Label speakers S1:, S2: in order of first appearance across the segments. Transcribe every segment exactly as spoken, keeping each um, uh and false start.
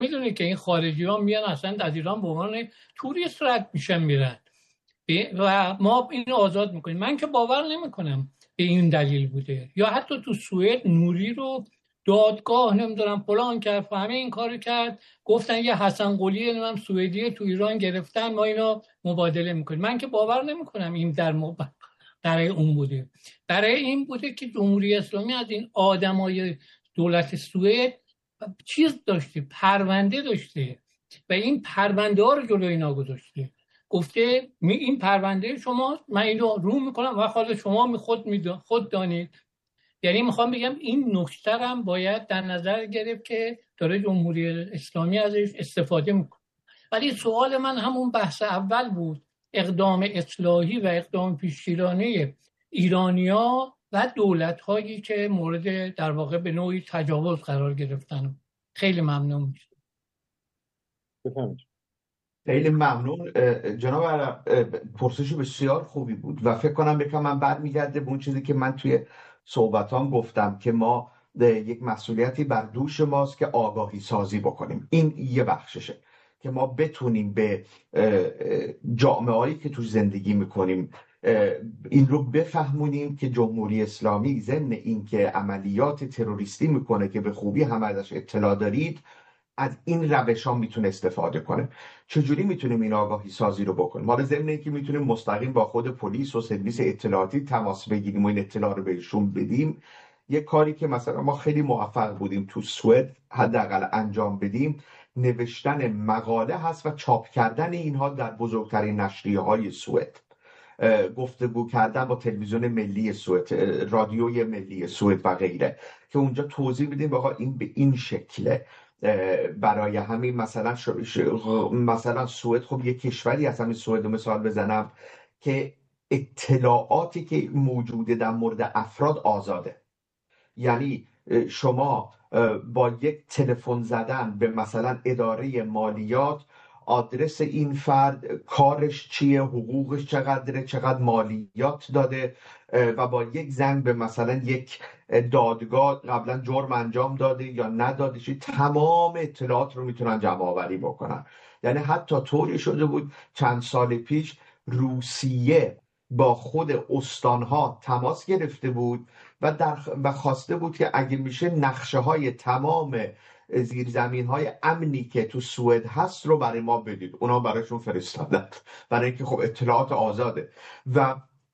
S1: میدونه که این خارجی ها میان اصلا از ایران به عنوان توریست رد میشن میرن و ما اینو آزاد میکنیم. من که باور نمیکنم به این دلیل بوده. یا حتی تو سوئد نوری رو دادگاه نمیدونم فلان کرد، همه این کارو کرد، گفتن یه حسن قلی نمیدونم سوئدی تو ایران گرفتن، ما اینا مبادله میکنیم. من که باور نمیکنم این در مب... برای اون بوده. برای این بوده که جمهوری اسلامی از این آدمای دولت سوئد چیز داشته، پرونده داشته و این پرونده ها رو جلوی اینا گذاشته، گفته می این پرونده شما، من اینو رو میکنم و حالا شما می خود می خود دانید. یعنی میخوام بگم این نکته هم باید در نظر گرفت که داره جمهوری اسلامی ازش استفاده میکنه. ولی سوال من همون بحث اول بود، اقدام اصلاحی و اقدام پیشگیرانه ایرانیا و دولت‌هایی که مورد در واقع به نوعی تجاوز قرار گرفتن. خیلی ممنون میشه.
S2: بفهمید.
S3: خیلی ممنون جناب عرب، پرسش بسیار خوبی بود و فکر کنم یکم من برمیگرده به اون چیزی که من توی صحبتام گفتم که ما یک مسئولیتی بر دوش ماست که آگاهی سازی بکنیم. این یه بخششه که ما بتونیم به جامعه‌ای که توش زندگی میکنیم این رو بفهمونیم که جمهوری اسلامی ضمن این که عملیات تروریستی میکنه که به خوبی هم ازش اطلاع دارید، از این روش ها میتونه استفاده کنه. چجوری میتونیم این آگاهی سازی رو بکنیم؟ ما ضمن اینکه میتونیم مستقیم با خود پلیس و سرویس اطلاعاتی تماس بگیریم و این اطلاع رو بهشون بدیم، یه کاری که مثلا ما خیلی موفق بودیم تو سوئد حداقل انجام بدیم، نوشتن مقاله هست و چاپ کردن اینها در بزرگترین نشریه های سوئد، گفتگو کردن با تلویزیون ملی سوئد، رادیوی ملی سوئد و غیره، که اونجا توضیح بدیم آقا این به این شکله. برای همین مثلا ش... ش... مثلا سوئد خب یک کشوری هست، همین سوئد رو مثال بزنم، که اطلاعاتی که موجوده در مورد افراد آزاده. یعنی شما با یک تلفن زدن به مثلا اداره مالیات، آدرس این فرد، کارش چیه، حقوقش چقدره، چقدر مالیات داده، و با یک زنگ به مثلا یک دادگاه قبلا جرم انجام داده یا نداده چی، تمام اطلاعات رو میتونن جمع آوری بکنن. یعنی حتی طوری شده بود چند سال پیش روسیه با خود استانها تماس گرفته بود و, در و خواسته بود که اگه میشه نقشه های تمام زیرزمین های امنی که تو سوئد هست رو برای ما بدید. اونا برایشون فرستادن برای اینکه خب اطلاعات آزاده. و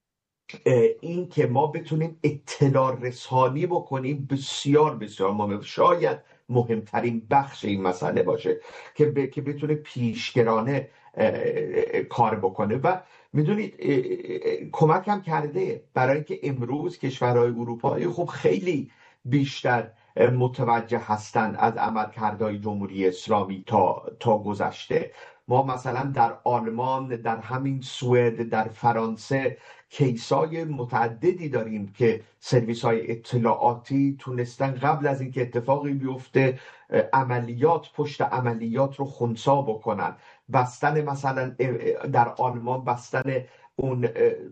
S3: این که ما بتونیم اطلاع رسانی بکنیم بسیار بسیار مهمه، شاید مهمترین بخش این مسئله باشه که ب... که بتونه پیشگرانه کار بکنه. و میدونید کمک هم کرده برای اینکه امروز کشورهای اروپایی خب خیلی بیشتر متوجه هستند از عملکردهای جمهوری اسلامی تا تا گذشته. ما مثلا در آلمان، در همین سوئد، در فرانسه کیسای متعددی داریم که سرویس های اطلاعاتی تونستن قبل از اینکه اتفاقی بیفته عملیات پشت عملیات رو خنثی بکنن. بستن مثلا در آلمان بستن اون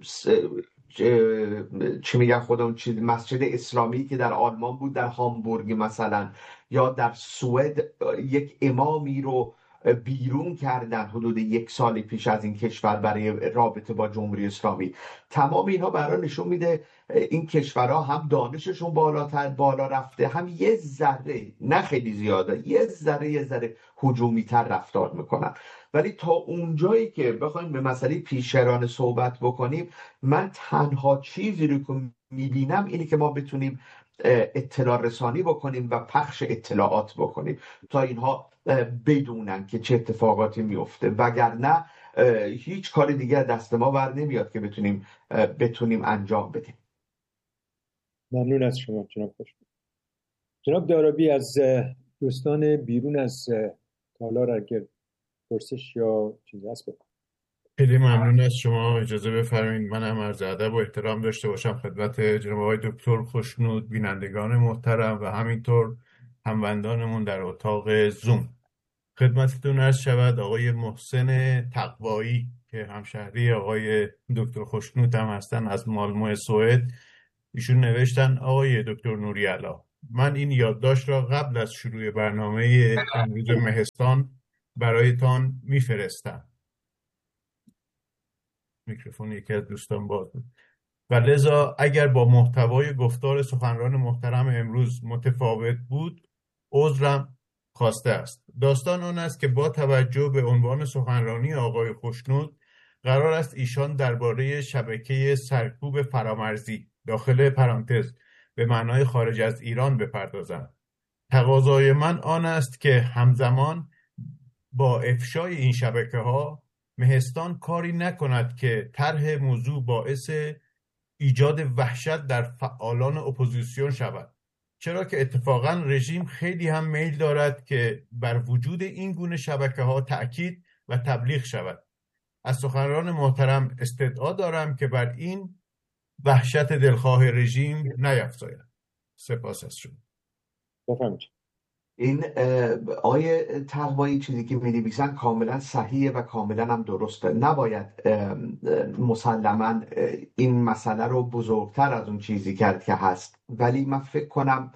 S3: چی میگن خودمون چی مسجد اسلامی که در آلمان بود در هامبورگ مثلا، یا در سوئد یک امامی رو بیرون کردن حدود یک سال پیش از این کشور برای رابطه با جمهوری اسلامی. تمام اینها برای نشون میده این کشورها هم دانششون بالاتر بالا رفته، هم یه ذره، نه خیلی زیاده، یه ذره یه ذره هجومی تر رفتار میکنن. ولی تا اونجایی که بخوایم به مسئله پیشران صحبت بکنیم، من تنها چیزی رو که میبینم اینه که ما بتونیم اطلاع رسانی بکنیم و پخش اطلاعات بکنیم تا اینها بدونن که چه اتفاقاتی میفته، وگرنه هیچ کار دیگه دست ما بر نمیاد که بتونیم بتونیم انجام بدیم.
S2: ممنون از شما جناب خوشبخت. جناب دارابی، از دوستان بیرون از تالار اگر پرسش یا چیزی هست بکن.
S4: خیلی ممنون از شما. اجازه بفرمایید من هم عرض ادب و احترام داشته باشم خدمت جناب آقای دکتر خوشنود، بینندگان محترم و همینطور هموندانمون در اتاق زوم. خدمتتون عرض شود آقای محسن تقوایی که همشهری آقای دکتر خوشنود هم هستن از مالمو سوئد. ایشون نوشتن: آقای دکتر نوری‌علا، من این یادداشت را قبل از شروع برنامه امروز مهستان برایتان میفرستم. میکروفون یکی از دوستان باز بود. و لذا اگر با محتوای گفتار سخنران محترم امروز متفاوت بود، عذرم خواسته است. داستان آن است که با توجه به عنوان سخنرانی آقای خوشنود، قرار است ایشان درباره شبکه سرکوب فرامرزی داخل پرانتز به معنای خارج از ایران بپردازند. تقاضای من آن است که همزمان با افشای این شبکه ها مهستان کاری نکند که طرح موضوع باعث ایجاد وحشت در فعالان اپوزیسیون شود، چرا که اتفاقا رژیم خیلی هم میل دارد که بر وجود این گونه شبکه ها تأکید و تبلیغ شود. از سخنران محترم استدعا دارم که بر این وحشت دلخواه رژیم نیفزاید. سپاس از شما.
S2: بفرمایید.
S3: این آیه تقوایی چیزی که می نویسن کاملا صحیحه و کاملا هم درسته. نباید مسلما این مسئله رو بزرگتر از اون چیزی کرد که هست، ولی من فکر کنم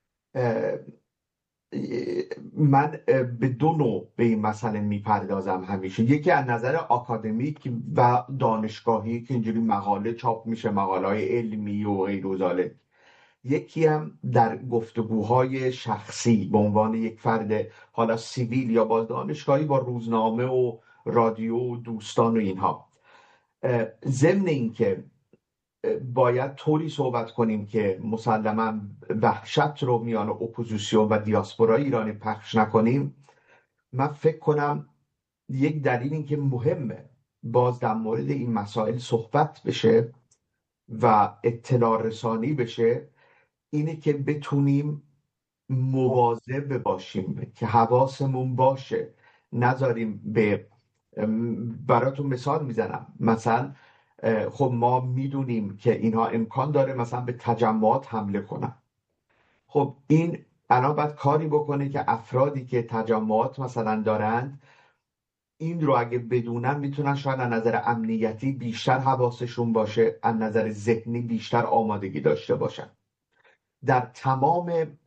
S3: من به دو نوع به این مسئله میپردازم همیشه. یکی از نظر آکادمیک و دانشگاهی که اینجوری مقاله چاپ میشه، مقاله‌های علمی و غیر و ذالک. یکی هم در گفتگوهای شخصی به عنوان یک فرد حالا سیویل یا باز دانشگاهی با روزنامه و رادیو و دوستان و اینها. ضمن این که باید طوری صحبت کنیم که مسلما وحشت رو میان اپوزیسیون و دیاسپورای ایرانی پخش نکنیم، من فکر کنم یک دلیل این که مهمه باز در مورد این مسائل صحبت بشه و اطلاع رسانی بشه اینه که بتونیم مواظب باشیم که حواسمون باشه، نذاریم به براتون مثال میزنم. مثلا خب ما میدونیم که اینها امکان داره مثلا به تجمعات حمله کنن. خب این الان باید کاری بکنه که افرادی که تجمعات مثلا دارند این رو اگه بدونن میتونن شاید از نظر امنیتی بیشتر حواسشون باشه، از نظر ذهنی بیشتر آمادگی داشته باشن. در تمام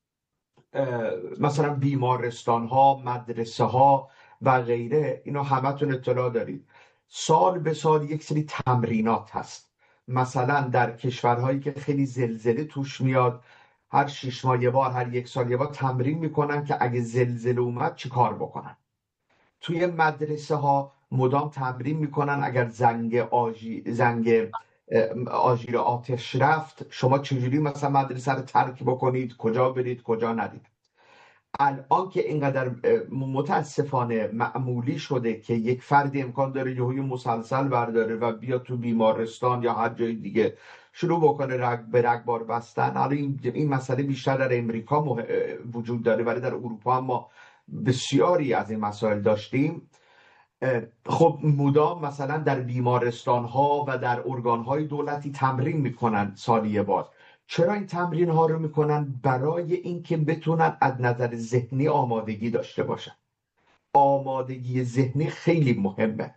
S3: مثلا بیمارستان ها، مدرسه ها و غیره، اینو همتون اطلاع دارید، سال به سال یک سری تمرینات هست. مثلا در کشورهایی که خیلی زلزله توش میاد، هر شش ماه یه بار، هر یک سال یه بار تمرین میکنن که اگه زلزله اومد چی کار بکنن. توی مدرسه ها مدام تمرین میکنن اگر زنگ آژی زنگ آژیر آتش رفت شما چجوری مثلا مدرسه رو ترک بکنید، کجا برید، کجا نرید. الان که اینقدر متاسفانه معمولی شده که یک فردی امکان داره یهوی مسلسل برداره و بیا تو بیمارستان یا هر جای دیگه شروع بکنه رگ به رگبار بستن. الان این, این مسئله بیشتر در امریکا مح... وجود داره، ولی در اروپا هم ما بسیاری از این مسائل داشتیم. خب مدام مثلا در بیمارستان ها و در ارگان های دولتی تمرین میکنن سالی یه بار. چرا این تمرین ها رو میکنن؟ برای اینکه بتونن از نظر ذهنی آمادگی داشته باشن. آمادگی ذهنی خیلی مهمه.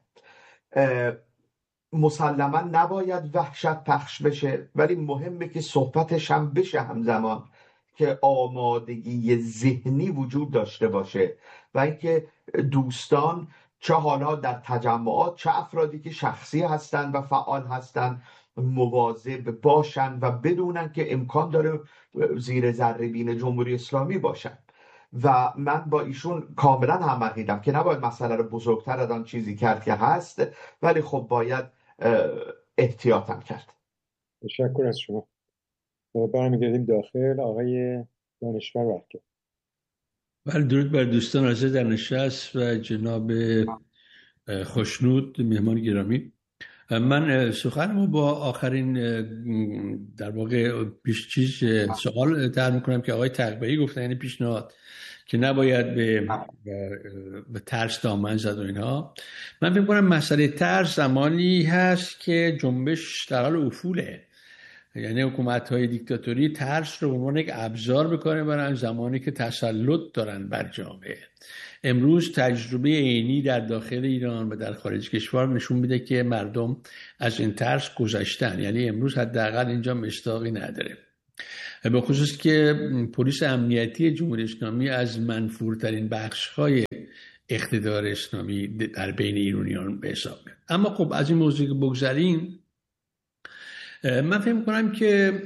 S3: مسلما نباید وحشت پخش بشه، ولی مهمه که صحبتش هم بشه همزمان که آمادگی ذهنی وجود داشته باشه و اینکه دوستان چه حالا در تجمعات چه افرادی که شخصی هستن و فعال هستن مواظب باشن و بدونن که امکان داره زیر ذره بین جمهوری اسلامی باشن. و من با ایشون کاملا هم عقیدم که نباید مسئله رو بزرگتر از آن چیزی کرد که هست، ولی خب باید احتیاطم کرد.
S2: تشکر از شما. برمیگردیم داخل. آقای دانشور وقت.
S5: بله، درود بر دوستان عزیز در نشست و جناب خوشنود مهمان گرامی. من سخنمو با آخرین در واقع پیش چیز سوال طرح میکنم که آقای تقوایی گفتن، یعنی پیشنهاد که نباید به به ترس دامن زد و اینها. من فکر کنم مسئله ترس زمانی هست که جنبش در حال افوله، یعنی حکومت‌های دیکتاتوری ترس رو به عنوان یک ابزار میکنه برای زمانی که تسلط دارن بر جامعه. امروز تجربه عینی در داخل ایران و در خارج کشور نشون میده که مردم از این ترس گذشتن، یعنی امروز حداقل اینجا مصداقی نداره. به خصوص که پلیس امنیتی جمهوری اسلامی از منفورترین بخش‌های اقتدار اسلامی در بین ایرانیان به حساب میاد. اما خب از این موضوع که بگذریم، من فکر می‌کنم که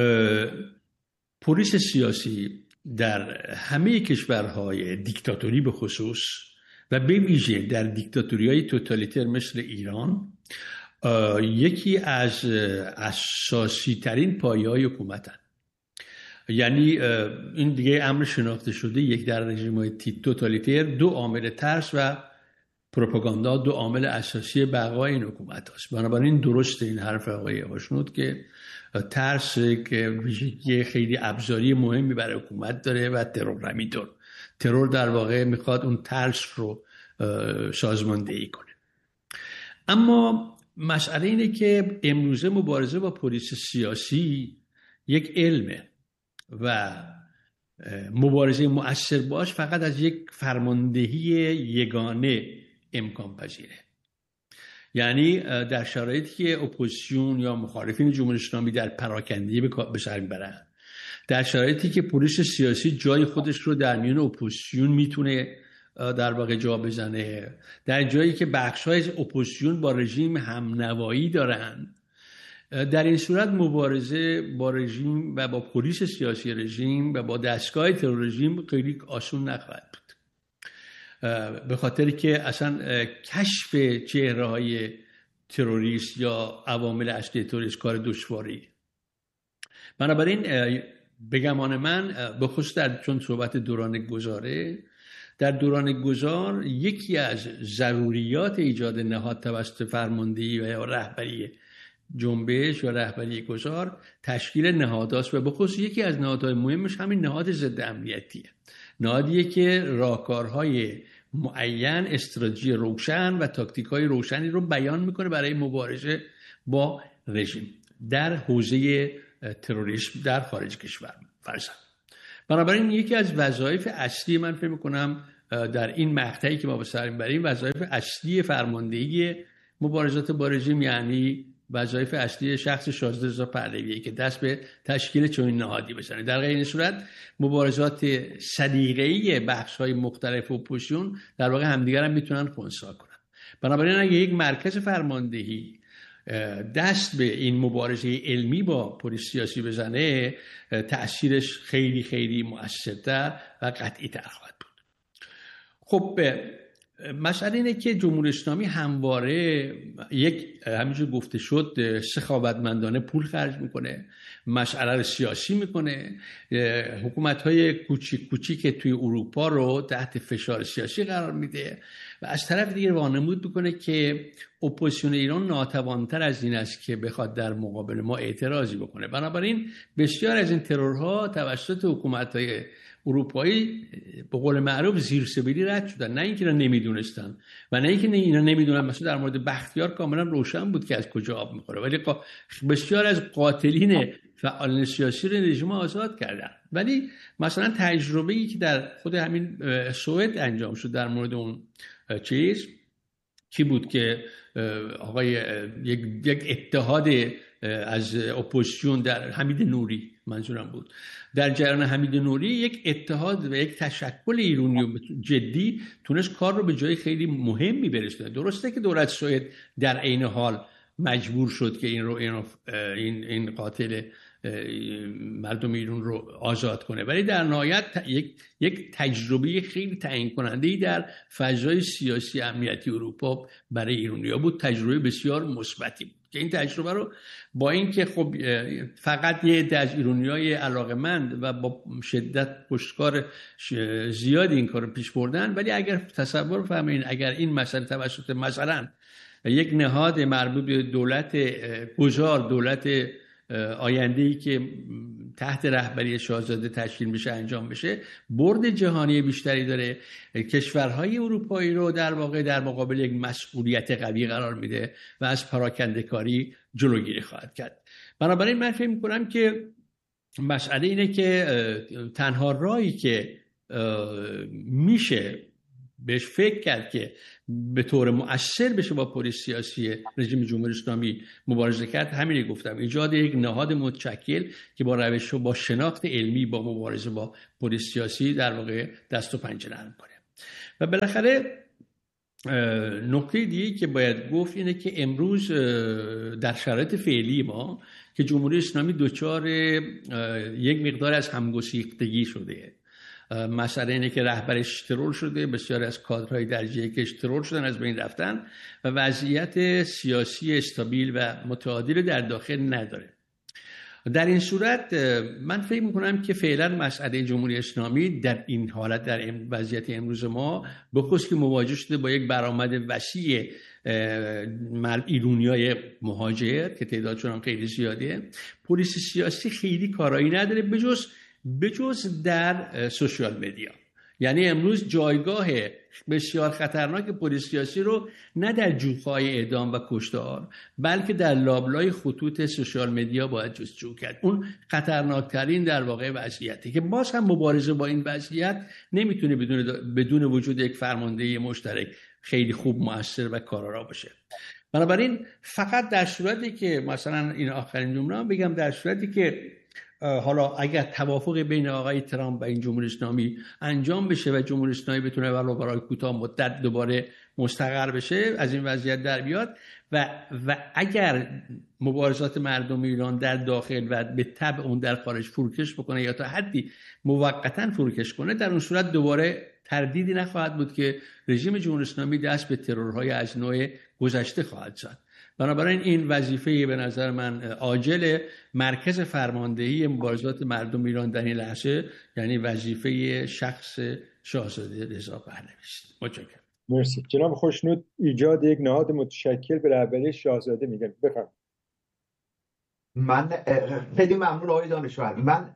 S5: پلیس سیاسی در همه کشورهای دیکتاتوری به خصوص و به ویژه در دیکتاتوری‌های توتالیتر مثل ایران یکی از اساسی ترین پایه‌های حکومتن. یعنی این دیگه امر شناخته شده، یک در رژیم‌های توتالیتر دو عامل ترس و پروپاگاندا دو عامل اساسی بقای این حکومت هست. بنابراین درسته این حرف آقای خوشنود که ترس که ویژگی خیلی ابزاری مهمی برای حکومت داره و ترور همینطور. ترور در واقع میخواد اون ترس رو سازماندهی کنه. اما مسئله اینه که امروزه مبارزه با پلیس سیاسی یک علمه و مبارزه مؤثر باش فقط از یک فرماندهی یگانه امکان پذیره. یعنی در شرایطی که اپوزیسیون یا مخالفین جمهوری اسلامی در پراکندگی به سر میبرن، در شرایطی که پلیس سیاسی جای خودش رو در میان اپوزیسیون میتونه در واقع جا بزنه، در جایی که بخش‌های از اپوزیسیون با رژیم همنوایی دارن، در این صورت مبارزه با رژیم و با پلیس سیاسی رژیم و با دستگاه ترور رژیم خیلی آسون نخواهد بود، به خاطر که اصلا کشف چهره‌های تروریست یا عوامل اصلی تروریست کار دشواری. بنابراین بگمان من به خصوص در چون صحبت دوران گذاره، در دوران گذار یکی از ضروریات ایجاد نهاد توسط فرماندهی و یا رهبری جنبش و رهبری گذار تشکیل نهاداست و به خصوص یکی از نهادهای مهمش همین نهاد ضد امنیتیه. نهادیه که راهکارهای معین، استراتژی روشن و تاکتیک‌های روشنی رو بیان میکنه برای مبارزه با رژیم در حوزه تروریسم در خارج کشور فرضاً. بنابراین یکی از وظایف اصلی من فکر میکنم در این مقطعی که ما به سر میبریم، وظایف اصلی فرماندهی مبارزات با رژیم یعنی وظایف اصلی شخص شازده رضا پهلویه که دست به تشکیل چنین نهادی بزنه. در غیر این صورت مبارزات سلیقه‌ای بخش‌های مختلف اپوزیسیون در واقع همدیگر هم میتونن خنثی کنن. بنابراین اگه یک مرکز فرماندهی دست به این مبارزه علمی با پلیس سیاسی بزنه، تأثیرش خیلی خیلی مؤثرتر و قطعی‌تر خواهد بود. خب مسئله اینه که جمهوری اسلامی همواره یک همینجور گفته شد سخاوتمندانه پول خرج میکنه، مسئله رو سیاسی میکنه، حکومت‌های کوچیک کوچیک توی اروپا رو تحت فشار سیاسی قرار میده و از طرف دیگه وانمود میکنه که اپوزیسیون ایران ناتوانتر از این است که بخواد در مقابل ما اعتراضی بکنه. بنابراین بسیار از این ترورها توسط حکومت‌های اروپایی به قول معروف زیر سبیلی رد شدن، نه اینکه اینا نمیدونستن و نه اینکه اینا نمیدونن. مثلا در مورد بختیار کاملا روشن بود که از کجا آب میخوره، ولی بسیار از قاتلین فعالین سیاسی رو رژیم آزاد کردن. ولی مثلا تجربه‌ای که در خود همین سوئد انجام شد در مورد اون چیز کی بود که آقای یک یک اتحاد از اپوزیسیون در حمید نوری منظورم بود، در جریان حمید نوری یک اتحاد و یک تشکل ایرانی جدی تونست کار رو به جای خیلی مهمی برسونه. درسته که دولت سوئد در عین حال مجبور شد که این رو این این قاتل مردم ایران رو آزاد کنه، ولی در نهایت یک یک تجربه خیلی تعیین کننده‌ای در فضای سیاسی امنیتی اروپا برای ایرانی‌ها بود، تجربه بسیار مثبتی بود که این تجربه رو با اینکه خب فقط یه عده از ایرانی‌های علاقه‌مند و با شدت پشتکار زیادی این کارو پیش بردن، ولی اگر تصور فرمایید اگر این مسئله توسط مثلا یک نهاد مربوط به دولت گذار، دولت آینده‌ای که تحت رهبری شاهزاده تشکیل میشه انجام بشه، برد جهانی بیشتری داره، کشورهای اروپایی رو در واقع در مقابل یک مسئولیت قوی قرار میده و از پراکنده‌کاری جلوگیری خواهد کرد. بنابراین من فکر می‌کنم که مسئله اینه که تنها راهی که میشه بهش فکر کرد که به طور مؤثر بشه با پلیس سیاسی رژیم جمهوری اسلامی مبارزه کرد، همین گفتم ایجاد یک نهاد متشکل که با روش و با شناخت علمی با مبارزه با پلیس سیاسی در واقع دست و پنجه نرم کنه. و بالاخره نکته دیگه که باید گفت اینه که امروز در شرایط فعلی ما که جمهوری اسلامی دچار یک مقدار از همگسیختگی شده، مسئله اینه که رهبرش ترور شده، بسیاری از کادرهای درجه یکش ترور شدن، از بین رفتن و وضعیت سیاسی استابیل و متعادل در داخل نداره. در این صورت من فکر میکنم که فعلا مسئله جمهوری اسلامی در این حالت، در وضعیت امروز ما، بخصوص که مواجه شده با یک برآمد وسیع ایرونیای مهاجر که تعدادشون هم خیلی زیاده، پلیس سیاسی خیلی کارایی نداره بجز بجز در سوشال مدیا. یعنی امروز جایگاه بسیار خطرناک پلیس سیاسی رو نه در جوخه‌های اعدام و کشتار بلکه در لابلای خطوط سوشال مدیا باید جستجو کرد. اون خطرناکترین در واقع وضعیتی که باز هم مبارزه با این وضعیت نمیتونه بدون بدون وجود یک فرماندهی مشترک خیلی خوب مؤثر و کارآمد باشه. بنابراین فقط در صورتی که مثلا این آخرین جمله بگم، در صورتی که حالا اگر توافق بین آقای ترامپ و این جمهوری اسلامی انجام بشه و جمهوری اسلامی بتونه ولو برای کوتاه مدت دوباره مستقر بشه، از این وضعیت در بیاد و و اگر مبارزات مردم ایران در داخل و به تبع اون در خارج فروکش بکنه یا تا حدی موقتا فروکش کنه، در اون صورت دوباره تردیدی نخواهد بود که رژیم جمهوری اسلامی دست به ترورهای از نوع گذشته خواهد زد. بنابراین این وظیفه به نظر من عاجل مرکز فرماندهی مبارزات مردم ایران در این لحظه، یعنی وظیفه شخص شاهزاده رضا پهلوی است. متشکرم.
S2: مرسی. جناب خوشنود، ایجاد یک نهاد متشکل به رهبری شاهزاده میگن. بفرمایید.
S3: من خیلی ممنون آقای دانشور. من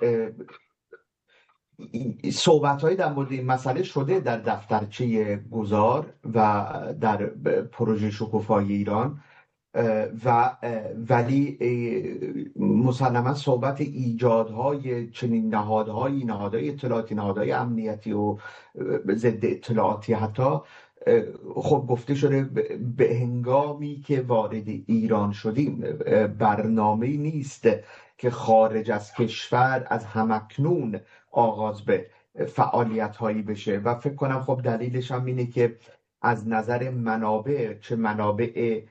S3: صحبت هایی در مورد این مسئله شده در دفترچه گذار و در پروژه شکوفایی ایران و ولی مسلما صحبت ایجادهای چنین نهادهایی، نهادهای اطلاعاتی، نهادهای امنیتی و ضد اطلاعاتی حتی، خب گفته شده به هنگامی که وارد ایران شدیم برنامه‌ای نیست که خارج از کشور از همکنون آغاز به فعالیت هایی بشه و فکر کنم خب دلیلش هم اینه که از نظر منابع، چه منابع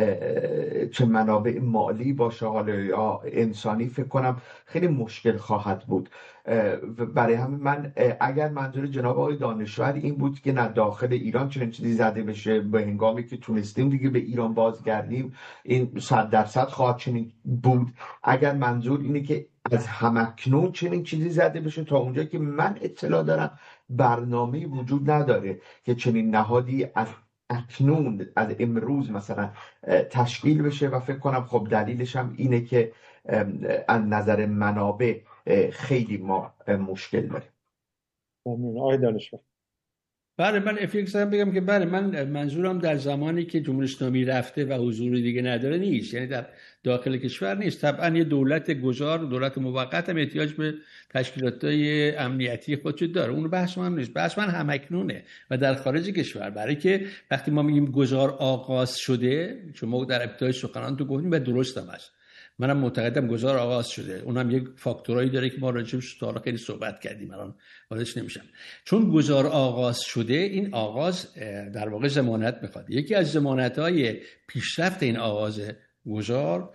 S3: چه منابع مالی باشه حالا یا انسانی، فکر کنم خیلی مشکل خواهد بود. برای همین من اگر منظور جناب آقای دانشور این بود که نه داخل ایران چنین چیزی زده بشه، به هنگامی که تونستیم دیگه به ایران بازگردیم، این صد درصد خواهد چنین بود. اگر منظور اینه که از همکنون چنین چیزی زده بشه، تا اونجا که من اطلاع دارم برنامه وجود نداره که چنین نهادی از اکنون، از امروز مثلا تشکیل بشه و فکر کنم خب دلیلش هم اینه که از نظر منابع خیلی ما مشکل داریم.
S2: ممنون. آقای دانشور.
S5: بله، من افیکسم بگم که بله، من منظورم در زمانی که جمهوری اسلامی رفته و حضور دیگه نداره نیست، یعنی در داخل کشور نیست. طبعا یه دولت گذار، دولت موقت هم احتیاج به تشکیلات‌های امنیتی خودش داره، اون بحث من نیست. بحث من همکنونه و در خارج کشور، برای که وقتی ما میگیم گذار آغاز شده، چون ما در ابتدای سخنان تو گفتیم و درست هم است، منم معتقدم گذار آغاز شده، اونم یک فاکتورایی داره که ما راجعش تا حالا خیلی صحبت کردیم، الان واردش نمیشم. چون گذار آغاز شده، این آغاز در واقع ضمانت میخواد. یکی از ضمانت‌های پیشرفت این آغاز گذار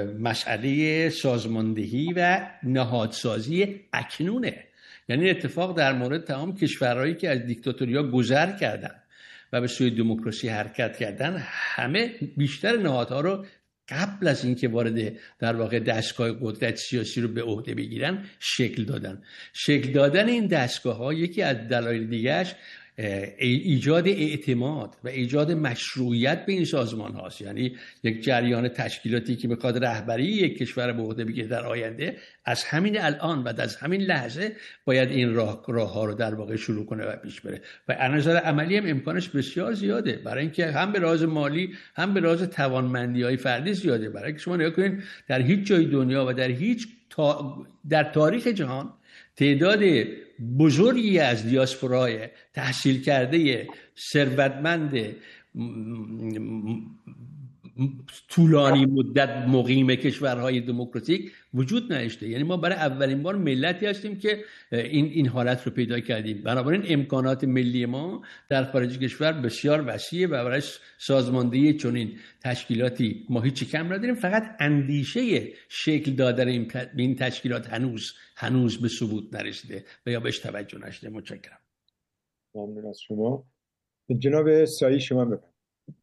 S5: مسئله سازماندهی و نهادسازی اکنونه. یعنی اتفاق در مورد تمام کشورهایی که از دیکتاتوریا گذر کردن و به سوی دموکراسی حرکت کردن، همه بیشتر نهادها رو قبل از اینکه وارد در واقع دستگاه قدرت سیاسی رو به عهده بگیرن شکل دادن. شکل دادن این دستگاه ها یکی از دلایل دیگه‌اش ایجاد اعتماد و ایجاد مشروعیت به این سازمان هاست. یعنی یک جریان تشکیلاتی که میخواد رهبری یک کشور به عهده بگیره در آینده، از همین الان و از همین لحظه باید این راه راه ها رو در واقع شروع کنه و پیش بره و از نظر عملی هم امکانش بسیار زیاده، برای اینکه هم به لحاظ مالی هم به لحاظ توانمندی های فردی زیاده. برای اینکه شما نگاه کنید در هیچ جای دنیا و در هیچ تا... در تاریخ جهان تعداد بزرگی از دیاسپورای تحصیل کرده ثروتمند طولانی مدت مقیم کشورهای دموکراتیک وجود نداشته. یعنی ما برای اولین بار ملتی هستیم که این این حالت رو پیدا کردیم. بنابراین امکانات ملی ما در خارج کشور بسیار وسیعه و برای سازماندهی چنین تشکیلاتی ما هیچ کم نداریم. فقط اندیشه شکل دادن این تشکیلات هنوز هنوز به ثبوت نرسیده و یا بهش توجه نشده. متشکرم.
S2: ممنون از شما. جناب سایی شما بفرمایید.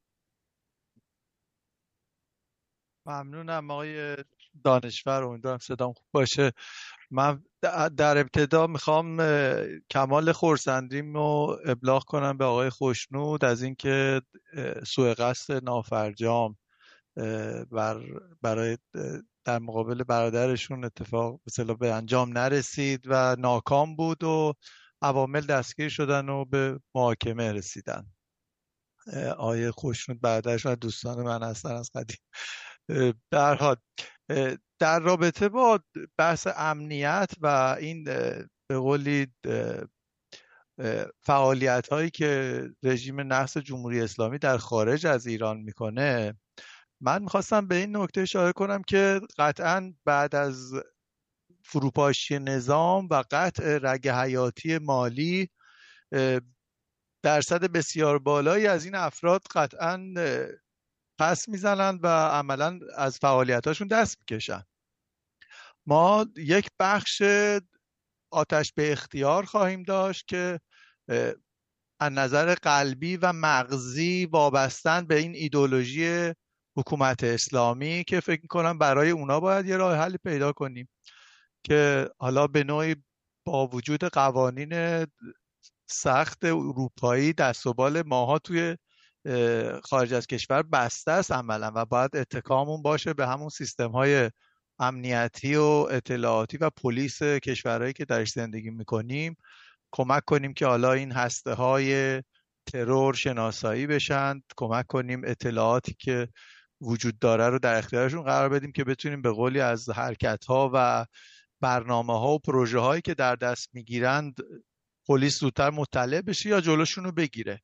S6: ممنونم آقای دانشور، امیدوارم صدام خوب باشه. من در ابتدا میخوام کمال خرسندیم رو ابلاغ کنم به آقای خوشنود از اینکه سوء قصد نافرجام بر برای در مقابل برادرشون اتفاق مثلا به انجام نرسید و ناکام بود و عوامل دستگیر شدن و به محاکمه رسیدن. آقای خوشنود برادرشون دوستان من هستن از قدیم. به هر حال در رابطه با بحث امنیت و این به قولی فعالیت هایی که رژیم نحس جمهوری اسلامی در خارج از ایران میکنه، من میخواستم به این نکته اشاره کنم که قطعا بعد از فروپاشی نظام و قطع رگ حیاتی مالی، درصد بسیار بالایی از این افراد قطعا پس میزنن و عملا از فعالیتاشون دست میکشن. ما یک بخش آتش به اختیار خواهیم داشت که از نظر قلبی و مغزی وابستن به این ایدئولوژی حکومت اسلامی که فکر میکنم برای اونا باید یه راه حلی پیدا کنیم که حالا به نوعی با وجود قوانین سخت اروپایی دست و بال ماها توی خارج از کشور بسته است عملا و باید اتکامون باشه به همون سیستم های امنیتی و اطلاعاتی و پلیس کشورهایی که درش زندگی میکنیم، کمک کنیم که حالا این هسته های ترور شناسایی بشن، کمک کنیم اطلاعاتی که وجود داره رو در اختیارشون قرار بدیم که بتونیم به قولی از حرکت ها و برنامه ها و پروژه هایی که در دست میگیرند پلیس زودتر مطلع بشه یا جلوشون رو بگیره.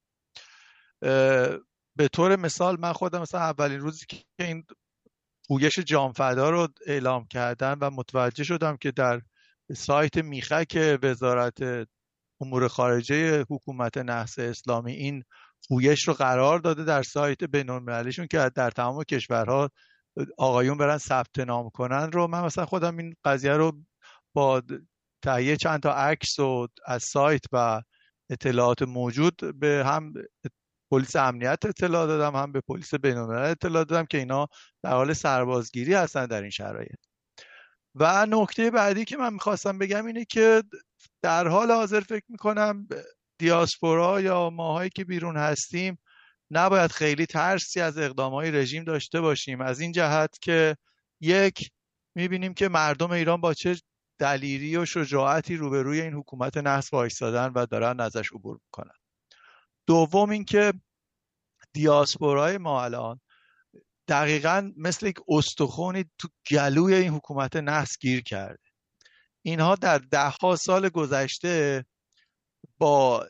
S6: به طور مثال من خودم مثلا اولین روزی که این پویش جامفدا رو اعلام کردن و متوجه شدم که در سایت میخک وزارت امور خارجه حکومت نحس اسلامی این پویش رو قرار داده در سایت بین‌المللیشون که در تمام کشورها آقایون برن ثبت نام کنن رو، من مثلا خودم این قضیه رو با تهیه چند تا عکس و از سایت و اطلاعات موجود به هم پلیس امنیت اطلاع دادم، هم به پلیس بین‌الملل اطلاع دادم که اینا در حال سربازگیری هستن در این شرایط. و نکته بعدی که من میخواستم بگم اینه که در حال حاضر فکر میکنم دیاسپورا یا ماهایی که بیرون هستیم نباید خیلی ترسی از اقدامهای رژیم داشته باشیم، از این جهت که یک، میبینیم که مردم ایران با چه دلیری و شجاعتی روبروی این حکومت نحس وایسادن و دارن ازش عبور میکنن. دوم اینکه دیاسپورای ما الان دقیقاً مثل یک استخوانی تو گلوی این حکومت نحس گیر کرده. اینها در ده ها سال گذشته با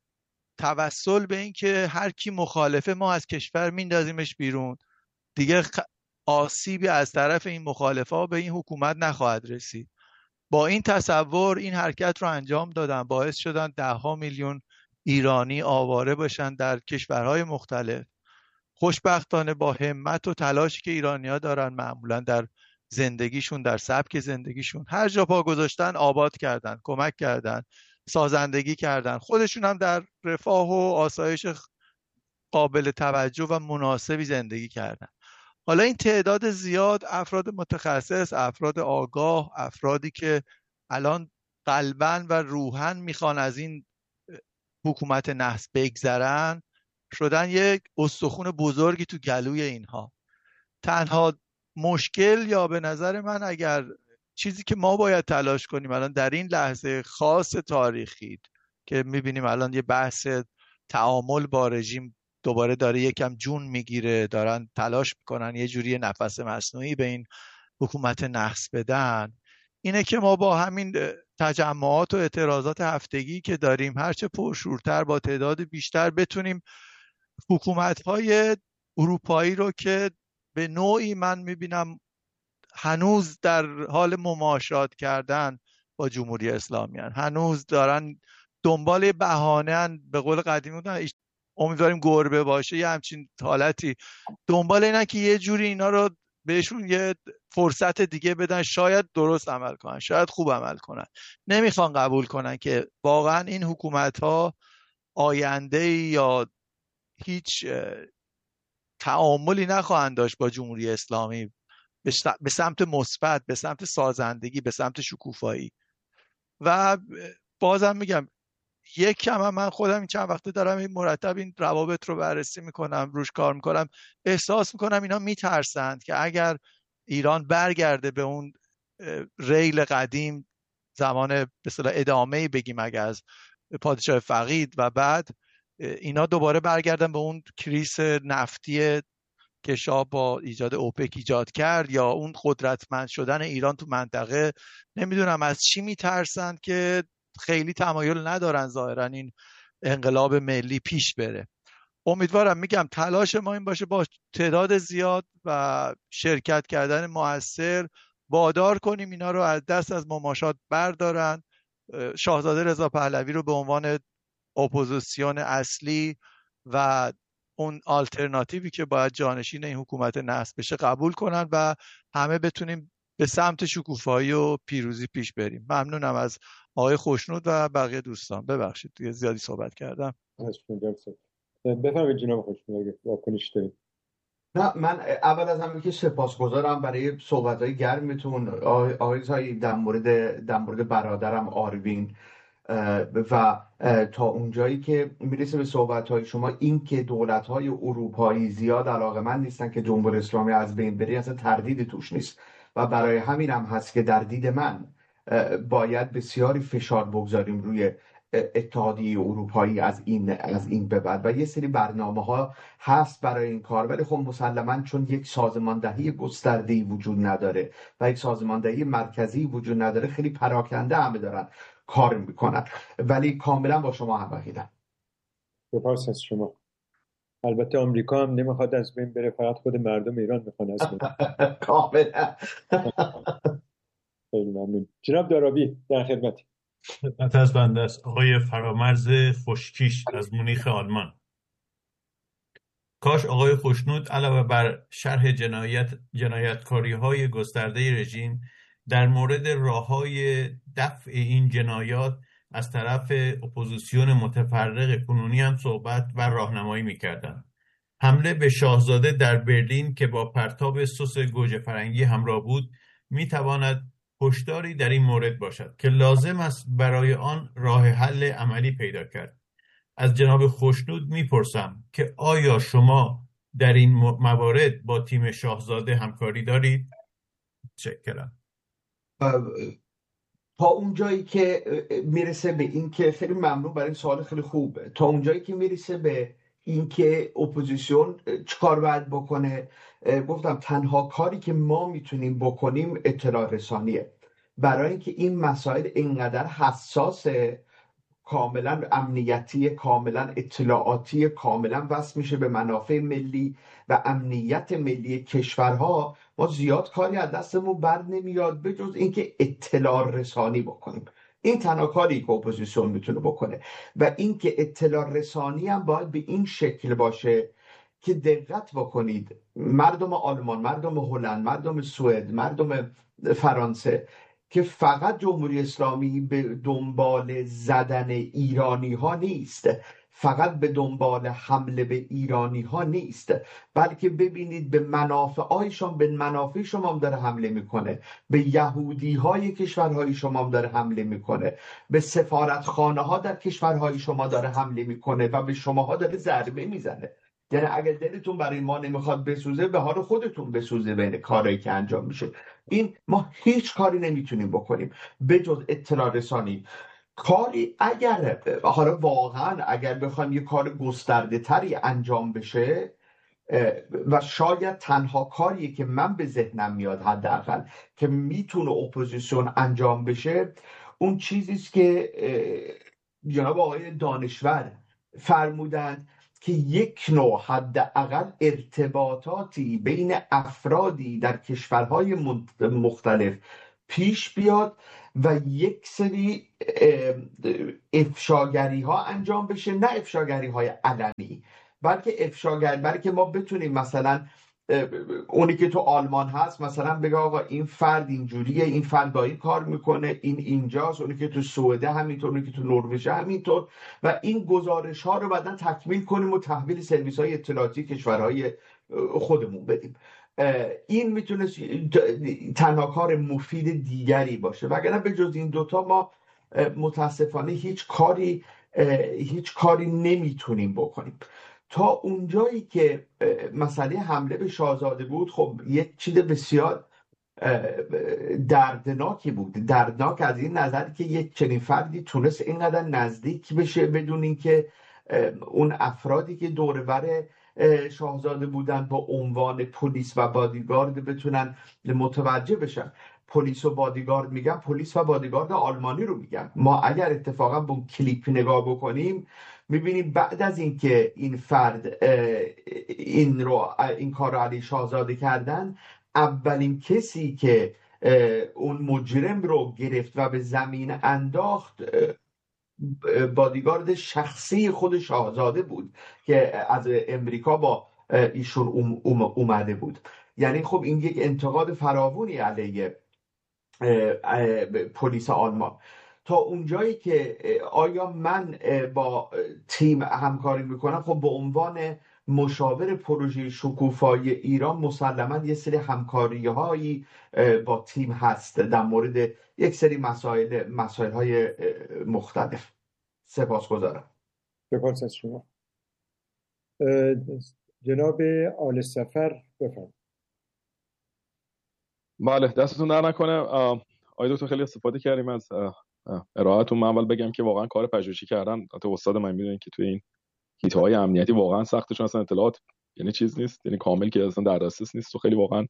S6: توسل به اینکه هر کی مخالفه ما از کشور میندازیمش بیرون، دیگه آسیبی از طرف این مخالفه به این حکومت نخواهد رسید. با این تصور این حرکت رو انجام دادن، باعث شدن ده ها میلیون ایرانی آواره باشن در کشورهای مختلف. خوشبختانه با همت و تلاشی که ایرانی‌ها دارن معمولا در زندگیشون، در سبک زندگیشون، هر جا پا گذاشتن آباد کردن، کمک کردن، سازندگی کردن، خودشون هم در رفاه و آسایش قابل توجه و مناسبی زندگی کردن. حالا این تعداد زیاد افراد متخصص، افراد آگاه، افرادی که الان قلباً و روحاً میخوان از این حکومت نحس بگذرن، شدن یک استخوان بزرگی تو گلوی اینها. تنها مشکل یا به نظر من اگر چیزی که ما باید تلاش کنیم الان در این لحظه خاص تاریخی که میبینیم الان یه بحث تعامل با رژیم دوباره داره یکم جون میگیره، دارن تلاش میکنن یه جوری نفس مصنوعی به این حکومت نحس بدن، اینه که ما با همین تجمعات و اعتراضات هفتگی که داریم هرچه پرشورتر با تعداد بیشتر بتونیم حکومت‌های اروپایی رو که به نوعی من میبینم هنوز در حال مماشات کردن با جمهوری اسلامی هن. هنوز دارن دنبال بهانه‌ان، به قول قدیمی بودن امیدواریم گربه باشه، یه همچین حالتی دنبال اینن که یه جوری اینا رو بهشون یه فرصت دیگه بدن، شاید درست عمل کنن، شاید خوب عمل کنن. نمیخوان قبول کنن که واقعا این حکومت ها آینده یا هیچ تعاملی نخواهند داشت با جمهوری اسلامی به سمت مثبت، به سمت سازندگی، به سمت شکوفایی. و بازم میگم یک کم هم من خودم این چند وقته دارم این مرتب این روابط رو بررسی میکنم، روش کار میکنم، احساس میکنم اینا میترسند که اگر ایران برگرده به اون ریل قدیم، زمان به اصطلاح ادامه‌ای بگیم اگر از پادشاه فقید و بعد اینا دوباره برگردن به اون کریس نفتی که شاه با ایجاد اوپک ایجاد کرد، یا اون قدرتمند شدن ایران تو منطقه، نمیدونم از چی میترسند که خیلی تمایل ندارن ظاهرا این انقلاب ملی پیش بره. امیدوارم، میگم تلاش ما این باشه با تعداد زیاد و شرکت کردن موثر وادار کنیم اینا رو از دست از مماشات بردارن، شاهزاده رضا پهلوی رو به عنوان اپوزیسیون اصلی و اون آلترناتیوی که باید جانشین این حکومت نصب بشه قبول کنن و همه بتونیم به سمت شکوفایی و پیروزی پیش بریم. ممنونم از آقای خوشنود و بقیه دوستان. ببخشید دیگه زیادی صحبت کردم.
S2: بفرمایید جناب خوشنود اگه واکنش دارید.
S3: نه، من اول از همه که سپاسگزارم برای صحبت‌های گرمتون آقای زایی در مورد در مورد برادرم آروین و تا اونجایی که میرسه به صحبت‌های شما، این که دولت‌های اروپایی زیاد علاقه‌مند نیستن که جمهوری اسلامی از بین بره اصلا تردید توش نیست و برای همین هم هست که در دید من باید بسیاری فشار بگذاریم روی اتحادیه اروپایی از این از این به بعد و یه سری برنامه‌ها هست برای این کار، ولی خب مسلماً چون یک سازماندهی گسترده‌ای وجود نداره و یک سازماندهی مرکزی وجود نداره، خیلی پراکنده همه دارن کار میکنن، ولی کاملا با شما همراهیدم.
S2: سپاس از شما. البته آمریکا هم نمیخواد از بین بره، فقط خود مردم ایران میخوان از بین.
S3: کاملا.
S2: خیلی ممنون. جناب دارابی در خدمت.
S4: خدمت از بنده است. آقای فرامرز خوشکیش از مونیخ آلمان. کاش آقای خوشنود علاوه بر شرح جنایت جنایتکاری های گسترده رژیم در مورد راه‌های دفع این جنایات از طرف اپوزیسیون متفرق کنونی هم صحبت و راهنمایی می‌کردند. حمله به شاهزاده در برلین که با پرتاب سس گوجه فرنگی همراه بود می‌تواند هشداری در این مورد باشد که لازم است برای آن راه حل عملی پیدا کرد. از جناب خوشنود می‌پرسم که آیا شما در این موارد با تیم شاهزاده همکاری دارید؟ متشکرم.
S3: تا اونجایی که میرسه به این که خیلی ممنون برای این سوال خیلی خوبه، تا اونجایی که میرسه به این که اپوزیسیون چیکار باید بکنه، گفتم تنها کاری که ما میتونیم بکنیم اطلاع رسانیه، برای اینکه این مسائل اینقدر حساسه، کاملا امنیتی، کاملا اطلاعاتی، کاملا وصل میشه به منافع ملی و امنیت ملی کشورها. ما زیاد کاری از دستمون بر نمیاد به جز اینکه اطلاع رسانی بکنیم. این تنها کاری که اپوزیسیون میتونه بکنه و اینکه اطلاع رسانی هم باید به این شکل باشه که دقت بکنید، مردم آلمان، مردم هلند، مردم سوئد، مردم فرانسه که فقط جمهوری اسلامی به دنبال زدن ایرانی ها نیست، فقط به دنبال حمله به ایرانی ها نیست، بلکه ببینید به منافع هایشان، به منافع شما هم داره حمله میکنه، به یهودی های کشورهای شما هم داره حمله میکنه، به سفارتخانه ها در کشورهای شما داره حمله میکنه و به شما ها داره ضربه میزنه. یعنی اگر دلتون برای ما نمیخواد بسوزه، به حال خودتون بسوزه بین کارهایی که انجام میشه. این ما هیچ کاری نمیتونیم بکنیم به جز اطلاع رسانی. کاری اگر حالا واقعا اگر بخوایم یه کار گسترده تری انجام بشه، و شاید تنها کاریه که من به ذهنم میاد حداقل که میتونه اپوزیسیون انجام بشه اون چیزیست که جناب آقای دانشور فرمودند که یک نوع حداقل ارتباطاتی بین افرادی در کشورهای مختلف پیش بیاد و یک سری افشاگری ها انجام بشه، نه افشاگری های علنی بلکه افشاگری، بلکه ما بتونیم مثلا اونی که تو آلمان هست مثلا بگه آقا این فرد اینجوریه، این فرد با این کار میکنه، این اینجاست، اونی که تو سوئد همینطور، اونی که تو نروژ همینطور، و این گزارش ها رو بعداً تکمیل کنیم و تحویل سرویس های اطلاعاتی کشورهای خودمون بدیم. این میتونه تنها کار مفید دیگری باشه، وگرنه به جز این دوتا ما متاسفانه هیچ کاری هیچ کاری نمیتونیم بکنیم. تا اونجایی که مسئله حمله به شاهزاده بود، خب یک چیز بسیار دردناکی بود. دردناک از این نظر که یک چنین فردی تونست اینقدر نزدیک بشه بدون اینکه اون افرادی که دور بر شاهزاده بودن با عنوان پلیس و بادیگارد بتونن متوجه بشن. پلیس و بادیگارد میگم، پلیس و بادیگارد آلمانی رو میگم. ما اگر اتفاقا به اون کلیپ نگاه بکنیم میبینیم بعد از اینکه این فرد این رو این کار رو علی شاهزاده کردن، اولین کسی که اون مجرم رو گرفت و به زمین انداخت بادیگارد شخصی خود شاهزاده بود که از امریکا با ایشون اومده بود. یعنی خب این یک انتقاد فراوانی علیه پلیس آلمان. تا اونجایی که آیا من با تیم همکاری میکنم، خب به عنوان مشاور پروژه شکوفایی ایران مسلما یه سری همکاری هایی با تیم هست در مورد یک سری مسائل مسائل های مختلف. سپاسگزارم.
S2: سپاس از شما. جناب آل سفر بفرمایید.
S7: بله، دستتون در نکنه. آقای دکتر خیلی استفاده کردیم از ارائهتون. من اول بگم که واقعا کار پژوهشی کردن، حتی استاد من میدونن که توی این هیت‌های امنیتی واقعا سخته، چون اصلا اطلاعات یعنی چیز نیست، یعنی کامل که اصلا در دسترس نیست و خیلی واقعا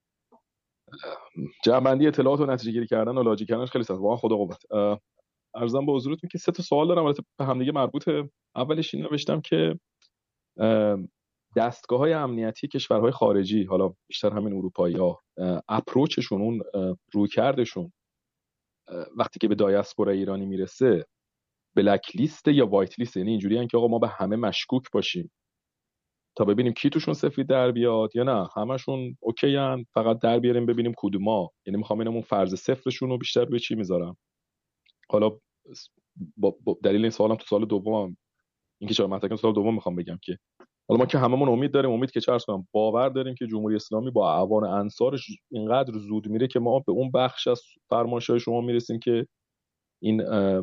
S7: جمع‌بندی اطلاعات و نتیجه گیری کردن و لاجیک کردنش خیلی سخته. واقعا خدا قوت. عرضم به حضورتون که سه تا سوال دارم، البته به هم دیگه مربوطه. اولش این نوشتم که دستگاه‌های امنیتی کشورهای خارجی، حالا بیشتر همین اروپایی‌ها، اپروچشون، اون رویکردشون وقتی که به دایاسپورا ایرانی میرسه بلک لیست یا وایت لیست، یعنی اینجوری ان که آقا ما به همه مشکوک باشیم تا ببینیم کی توشون سفید در بیاد، یا نه همشون اوکی ان فقط در بیاریم ببینیم کدوما. یعنی میخوام اینم اون فرض صفرشون رو بیشتر روی چی میذارم. حالا با, با دلیل این سوالم تو سال دومم اینکه چرا منطقه تو سال دوم میخوام بگم که حالا ما که هممون امید داریم، امید که چه عرض کنم، باور داریم که جمهوری اسلامی با اعوان انصارش اینقدر زود میره که ما به اون بخش از فرمایش‌های شما میرسیم که این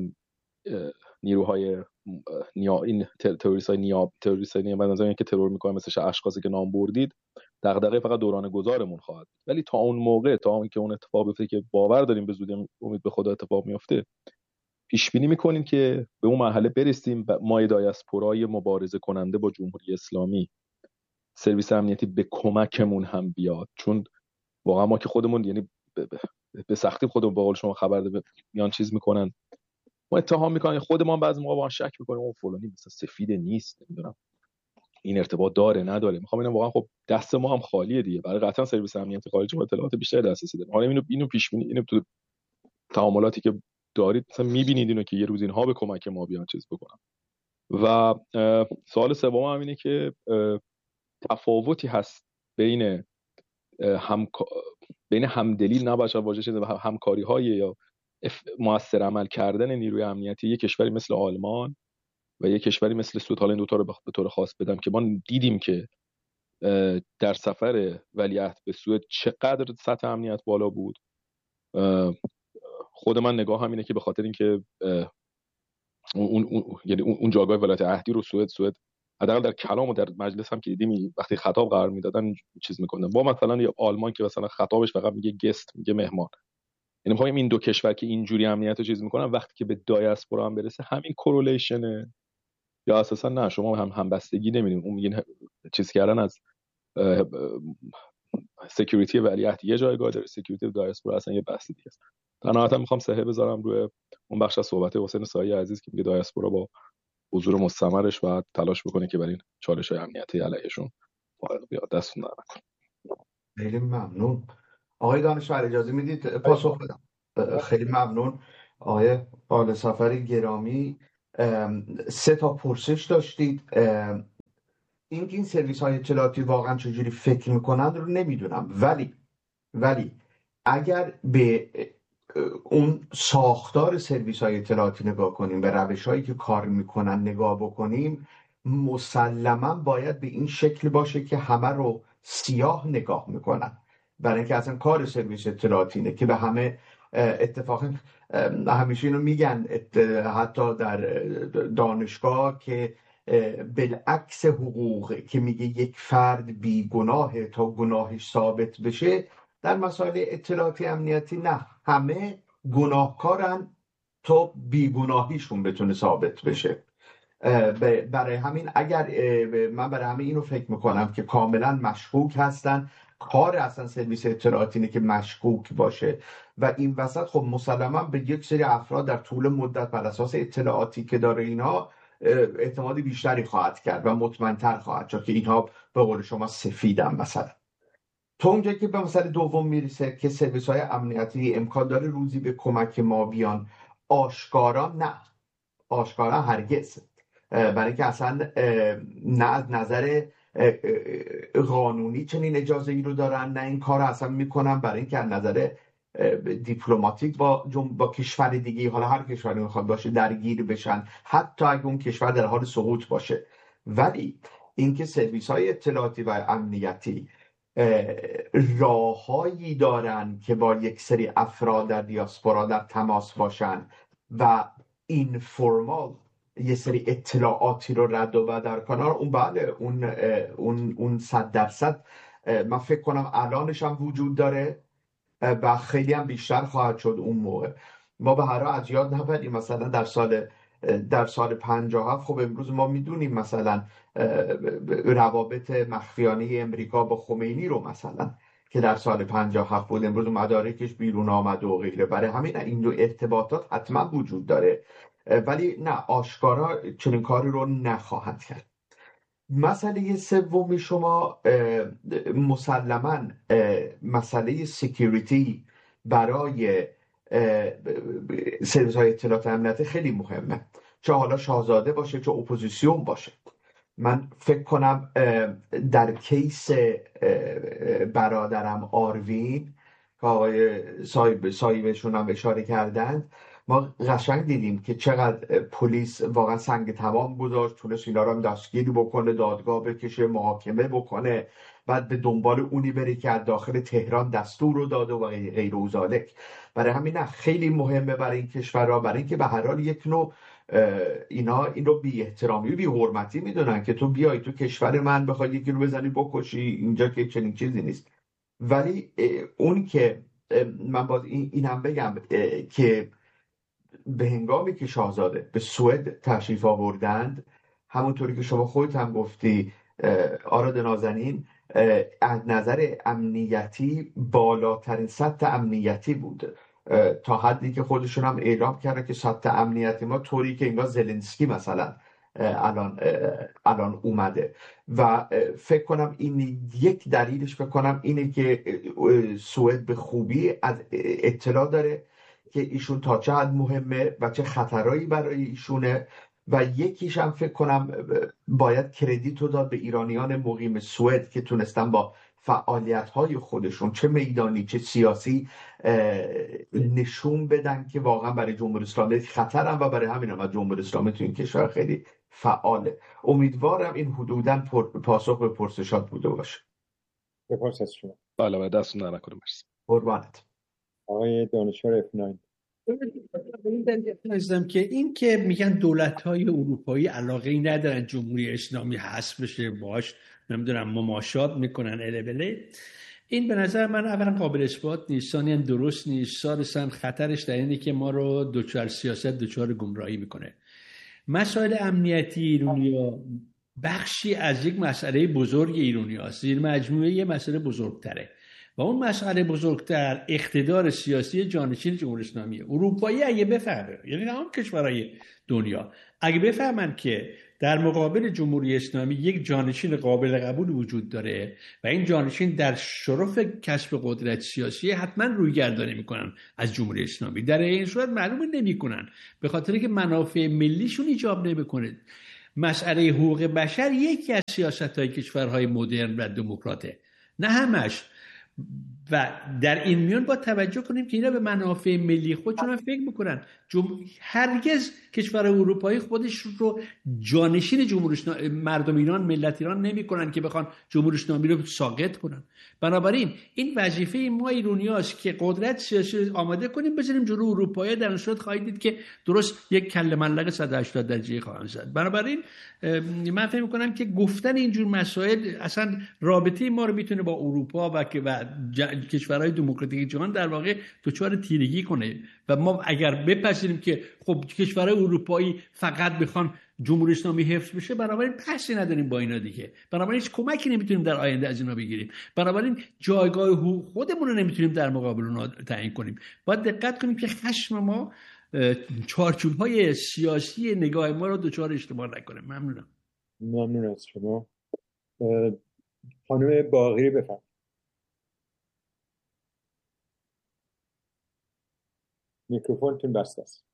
S7: نیروهای نیا این تروریست‌های نیاب تروریست‌های نیاب بنظرم که ترور میکنن مثل اشخاصی که نام بردید دغدغه فقط دوران گذارمون خواهد. ولی تا اون موقع، تا اون که اون اتفاق بیفته که باور داریم به زودی امید به خدا اتفاق میفته، پیش بینی میکنیم که به اون مرحله برسیم ما دایاسپورای مبارزه کننده با جمهوری اسلامی سرویس امنیتی به کمکمون هم بیاد. چون واقعا ما که خودمون یعنی به سختی خودمون با قول شما خبر میان چیز میکنن، ما اتهام میکنن، خودمون بعضی موقع با شک میکنیم اون فلانی مثلا سفید نیست، نمیدونم این ارتباط داره نداره. میخوام اینم واقعا خب دست ما هم خالیه دیگه، برای قطعا سرویس امنیتی خارجی با اطلاعات بیشتر دسترسی داره. حالا اینو اینو پیش بینی، اینو تو تعاملاتی که دارید مثلا میبینید اینو که یه روز اینها به کمک ما بیان چیز بکنن. و سوال سوم هم اینه که تفاوتی هست بین هم بین همدلی نباشه واژه چیز همکاری های یا مؤثر عمل کردن نیروی امنیتی یک کشوری مثل آلمان و یک کشوری مثل سوئد. حالا این دو تا رو به طور خاص بدم که ما دیدیم که در سفر ولیعهد به سوئد چقدر سطح امنیت بالا بود. خود من نگاه هم اینه که به خاطر اینکه اون اون یعنی اون جایگاه ولایت عهدی رو سوئد سوئد حداقل در کلام و در مجلس هم که دیدیم وقتی خطاب قرار میدادن چیز میکنن، با مثلا یا آلمان که مثلا خطابش فقط میگه گست، میگه مهمان. یعنی میخوایم این دو کشور که اینجوری امنیت رو چیز میکنن وقتی که به دایاسپورا هم برسه همین کورولیشنه یا اساسا نه شما هم همبستگی نمیدین. اون میگین چیز کردن از سکیوریتی ولیعهد یه جایگاه داره، سکیوریتی دایاسپورا اصلا یه بحث دیگه است. در نهایت میخوام سهه بذارم روی اون بخش از صحبت حسین سایی عزیز که میگه دایاسپورا با حضور مستمرش باید تلاش بکنه که برای این چالش‌های امنیتی علیهشون فارغ بیاد. دستتون در نکنه.
S3: خیلی ممنون. آقای دانشور اجازه میدید پاسخ بدم؟ خیلی ممنون. آقای آل سفری گرامی، سه تا پرسش داشتید. این این سرویس های اطلاعاتی واقعا چجوری فکر میکنن رو نمیدونم، ولی ولی اگر به اون ساختار سرویس های اطلاعاتی نگاه کنیم، به روش هایی که کار میکنن نگاه بکنیم، مسلما باید به این شکل باشه که همه رو سیاه نگاه میکنن، برای اینکه اصلا کار سرویس اطلاعاتی اینه که به همه اتفاقا همیشه اینو میگن حتی در دانشگاه که بالعکس حقوق که میگه یک فرد بیگناه تا گناهش ثابت بشه، در مسائل اطلاعاتی امنیتی نه، همه گناهکارن تا بیگناهیشون بتونه ثابت بشه. برای همین اگر من برای همین اینو فکر میکنم که کاملا مشکوک هستن، کار اصلا سرویس اطلاعاتی اینه که مشکوک باشه و این وسط خب مسلما به یک سری افراد در طول مدت بر اساس اطلاعاتی که داره اینا اعتماد بیشتری خواهد کرد و مطمئن‌تر خواهد شد که اینها به قول شما سفیدن. مثلا تا اونجا که به مسئله دوم میرسه که سرویس های امنیتی امکان داره روزی به کمک ما بیان، آشکارا نه، آشکارا هرگز، برای اینکه اصلا نه از نظر قانونی چنین اجازه ای رو دارن، نه این کار اصلا میکنن، برای اینکه از نظر دیپلماتیک با با کشور دیگه، حالا هر کشوری میخواد باشه، درگیر بشن، حتی اگه اون کشور در حال سقوط باشه. ولی اینکه سرویس های اطلاعاتی و امنیتی راههایی دارن که با یک سری افراد در دیاسپورا در تماس باشن و اینفورمال یه سری اطلاعاتی رو رد و بدل کنن، اون بله، اون اون اون صد درصد من فکر کنم الانش هم وجود داره و خیلی هم بیشتر خواهد شد اون موقع. ما به هر حال از یاد نبریم مثلا در سال در سال پنجاه و هفت خب امروز ما میدونیم مثلا روابط مخفیانه امریکا با خمینی رو مثلا که در سال پنجاه و هفت بود، امروز مدارکش بیرون آمد و غیره. برای همین این دو ارتباطات حتما وجود داره، ولی نه، آشکارا چنین کاری رو نخواهند کرد. مسئله سومی شما مسلماً مسئله سکیوریتی برای سرویس های اطلاعات امنیتی خیلی مهمه، چه حالا شاهزاده باشه چه اپوزیسیون باشه. من فکر کنم در کیس برادرم آروین که آقای صاحب صاحبشون هم اشاره کردند، ما قشنگ دیدیم که چقدر پلیس واقعا سنگ تمام گذاشت، تونست اینا رو هم دستگیری بکنه، دادگاه بکشه، محاکمه بکنه، بعد به دنبال اونی بره که از داخل تهران دستور رو داده و غیر و ذالک. برای همین خیلی مهمه برای این کشورها، برای اینکه به هر حال یک نوع اینا این رو بی احترامی و بی حرمتی میدونن که تو بیای تو کشور من بخوای یکی رو بزنی بکشی، اینجا که چنین چیزی نیست. ولی اون که من باز این هم بگم که به هنگامی که شاهزاده به سوئد تشریف آوردند، همونطوری که شما خودت هم گفتی آراد نازنین، از نظر امنیتی بالاترین سطح امنیتی بود، تا حدی که خودشون هم اعلام کردن که سطح امنیتی ما طوری که انگار زلنسکی مثلا الان الان اومده. و فکر کنم این یک دلیلش فکر کنم اینه که سوئد به خوبی از اطلاع داره که ایشون تا چه حد مهمه و چه خطرایی برای ایشونه، و یکیش هم فکر کنم باید کردیت رو داد به ایرانیان مقیم سوئد که تونستن با فعالیت‌های خودشون چه میدانی چه سیاسی نشون بدن که واقعا برای جمهوری اسلامی خطرن و برای همین هم جمهوری اسلامی تو این کشور خیلی فعاله. امیدوارم این حدوداً پاسخ به پرسشات بوده باشه.
S2: سپاس از شما.
S7: بله بله، دستون در نکنه. مرسی.
S3: قربانت.
S2: آقای دانشور اف نه.
S5: نظرم که این که میگن دولت‌های اروپایی علاقه‌ای ندارن جمهوری اسلامی حذف بشه، باش نمیدونم مماشات میکنن البله، این به نظر من اولا قابل اثبات نیست، ثانیاً درست نیست، ثالثاً خطرش در اینه که ما رو دوچار سیاست دوچار گمراهی میکنه. مسائل امنیتی ایرانیا بخشی از یک مسئله بزرگ ایرانی هست، زیر مجموعه یه مسئله بزرگتره و اون مسئله بزرگتر اقتدار سیاسی جانشین جمهوری اسلامی. اروپایی اگه بفهمه، یعنی تمام کشورهای دنیا اگه بفهمن که در مقابل جمهوری اسلامی یک جانشین قابل قبول وجود داره و این جانشین در شرف کسب قدرت سیاسی، حتما رویگردانی میکنن از جمهوری اسلامی. در این صورت معلومه نمیکنن، به خاطر که منافع ملیشون ایجاب نمیکنه. مسئله حقوق بشر یکی از سیاست‌های کشورهای مدرن و دموکراته، نه همش. و در این میان با توجه کنیم که اینا به منافع ملی خودشون هم فکر میکنن. جم... هرگز کشور اروپایی خودش رو جانشین جمهوری اسلامی، مردم ایران، ملت ایران نمیکنن که بخوان جمهوری اسلامی رو ساقط کنن. بنابراین این وظیفه ما ایرانیاست که قدرت سیاسی آماده کنیم، بذاریم جلو اروپایی. در این صورت خواهید دید که درست یک کله ملق صد و هشتاد درجه خواهند زد. بنابراین من فکر میکنم که گفتن اینجور مسائل اصلا رابطه ما رو میتونه با اروپا و که و کشورهای دموکراتیک جهان در واقع دچار تیرگی کنه. و ما اگر بپذیریم که خب کشورهای اروپایی فقط بخوان جمهوری اسلامی حفظ بشه، بنابراین بحثی نداریم با اینا دیگه، بنابراین هیچ کمکی نمیتونیم در آینده از اینا بگیریم، بنابراین جایگاه حقوق خودمون رو نمیتونیم در مقابل اونها تعیین کنیم. باید دقت کنیم که خشم ما چارچوب‌های سیاسی نگاه ما رو دچار اشتباه نکنه. ممنونم.
S2: ممنون از شما. خانم باقری بفرمایید. میکروفونتون بسته است.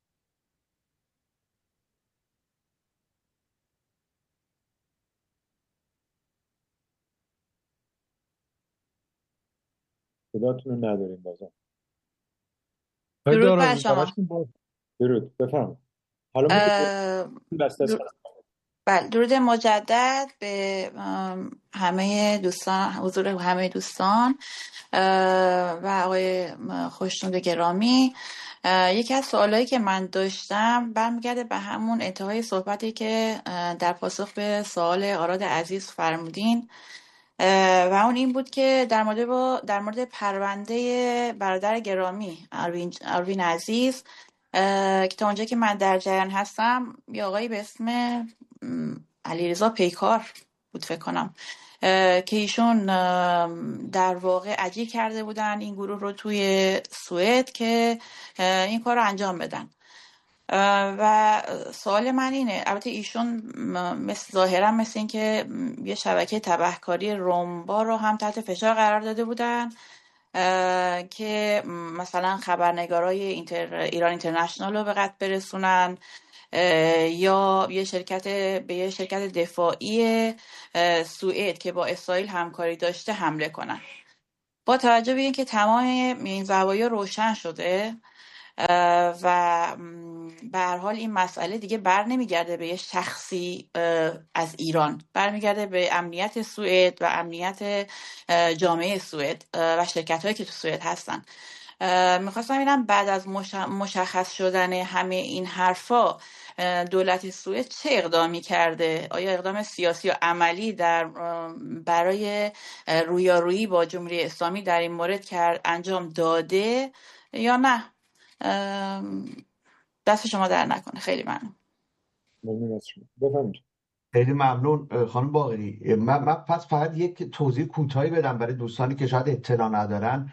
S2: صداتون رو نداریم بازم.
S8: درود بر شما.
S2: درود، بفرمایید. حالا میکروفون بسته است.
S8: بله، درود مجدد به همه دوستان، حضور همه دوستان و آقای خوشنود گرامی. یکی از سوالایی که من داشتم برمیگرده به همون انتهای صحبتی که در پاسخ به سوال آراد عزیز فرمودین و اون این بود که در مورد با در مورد پرونده برادر گرامی اروین اروین عزیز که تا اونجا که من در جریان هستم یه آقایی به اسم علیرضا پیکار بود فکر کنم که ایشون در واقع اجیر کرده بودن این گروه رو توی سوئد که این کار رو انجام بدن. و سوال من اینه، البته ایشون مثل ظاهرا مثل این که یه شبکه تبهکاری رومبا رو هم تحت فشار قرار داده بودن که مثلا خبرنگارای اینتر ایران اینترنشنال رو به قتل برسونن یا یه شرکت به یه شرکت دفاعی سوئد که با اسرائیل همکاری داشته حمله کنن. با توجه به اینکه تمام این زوایا روشن شده و به هر حال این مسئله دیگه بر نمیگرده به یه شخصی از ایران، برمیگرده به امنیت سوئد و امنیت جامعه سوئد و شرکت‌هایی که تو سوئد هستن. میخواستم ببینم بعد از مشخص شدن همه این حرفا دولت سوئد چه اقدامی کرده؟ آیا اقدام سیاسی و عملی در برای رویارویی با جمهوری اسلامی در این مورد کرد انجام داده یا نه؟ دست شما در نکنه. خیلی ممنون.
S2: ممنون از شما. بفرمایید.
S3: خیلی ممنون خانم باقری. من, من پس فقط یک توضیح کوتاهی بدم برای دوستانی که شاید اطلاع ندارن.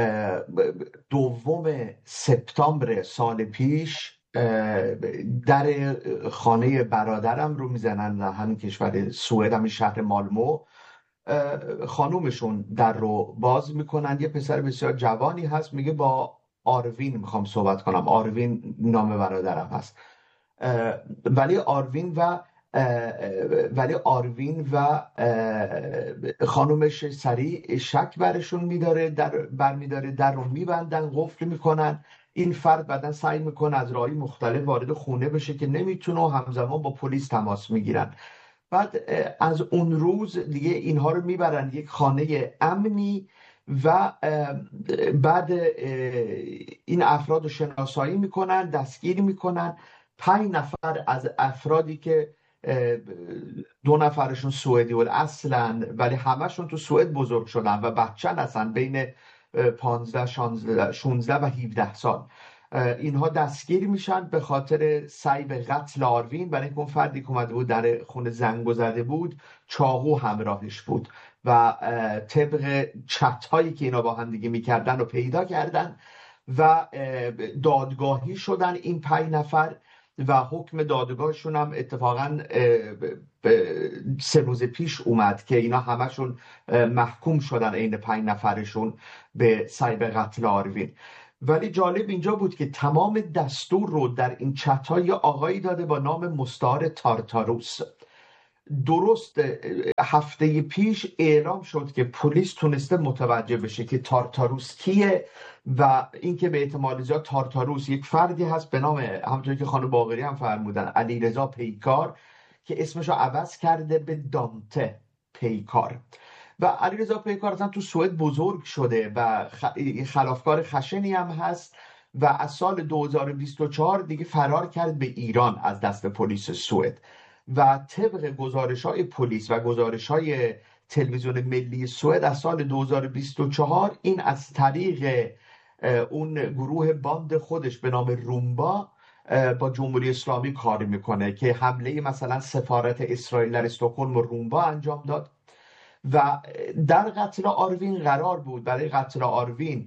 S3: دوم سپتامبر سال پیش در خانه برادرم رو میزنن در همین کشور سوئد، همین شهر مالمو. خانومشون در رو باز میکنن، یه پسر بسیار جوانی هست، میگه با آروین میخوام صحبت کنم. آروین نام برادرم هست. ولی آروین و ولی آروین و خانومش سریع شک برشون میداره، در برمیداره، در رو میبندن، قفل میکنن. این فرد بعدن سعی میکنه از راهی مختلف وارد خونه بشه که نمیتونه و همزمان با پلیس تماس میگیرن. بعد از اون روز دیگه اینها رو میبرن یک خانه امنی و بعد این افراد رو شناسایی میکنن، دستگیر میکنن. پنج نفر از افرادی که دو نفرشون سوئدی بود اصلا ولی همشون تو سوئد بزرگ شدن و بچه‌ن هستن، بین پانزده، شانزده، شانزده و هفده سال. اینها دستگیر میشن به خاطر سعی به قتل آروین، برای اینکه اون فردی که اومده بود در خونه زنگ زده بود چاقو همراهش بود و طبق چت هایی که اینا با هم دیگه میکردن رو پیدا کردن و دادگاهی شدن این پنج نفر و حکم دادگاهشون هم اتفاقا سه روز پیش اومد که اینا همشون محکوم شدن، این پنج نفرشون، به سعی به قتل آروین. ولی جالب اینجا بود که تمام دستور رو در این چت‌ها یه آقایی داده با نام مستعار تارتاروس. درست هفته پیش اعلام شد که پلیس تونسته متوجه بشه که تارتاروس کیه و اینکه به احتمال زیاد تارتاروس یک فردی هست به نام، همونطوری که خانم باقری هم فرمودن، علیرضا پیکار، که اسمش رو عوض کرده به دانته پیکار. و علیرضا پیکار اصلا تو سوئد بزرگ شده و خلافکار خشنی هم هست و از سال دو هزار و بیست و چهار دیگه فرار کرد به ایران از دست پلیس سوئد و طبق گزارش‌های پلیس و گزارش‌های تلویزیون ملی سوئد از سال دو هزار و بیست و چهار این از طریق اون گروه باند خودش به نام رومبا با جمهوری اسلامی کار میکنه که حمله مثلا سفارت اسرائیل در استکهلم و رومبا انجام داد. و در قتل آروین قرار بود، برای قتل آروین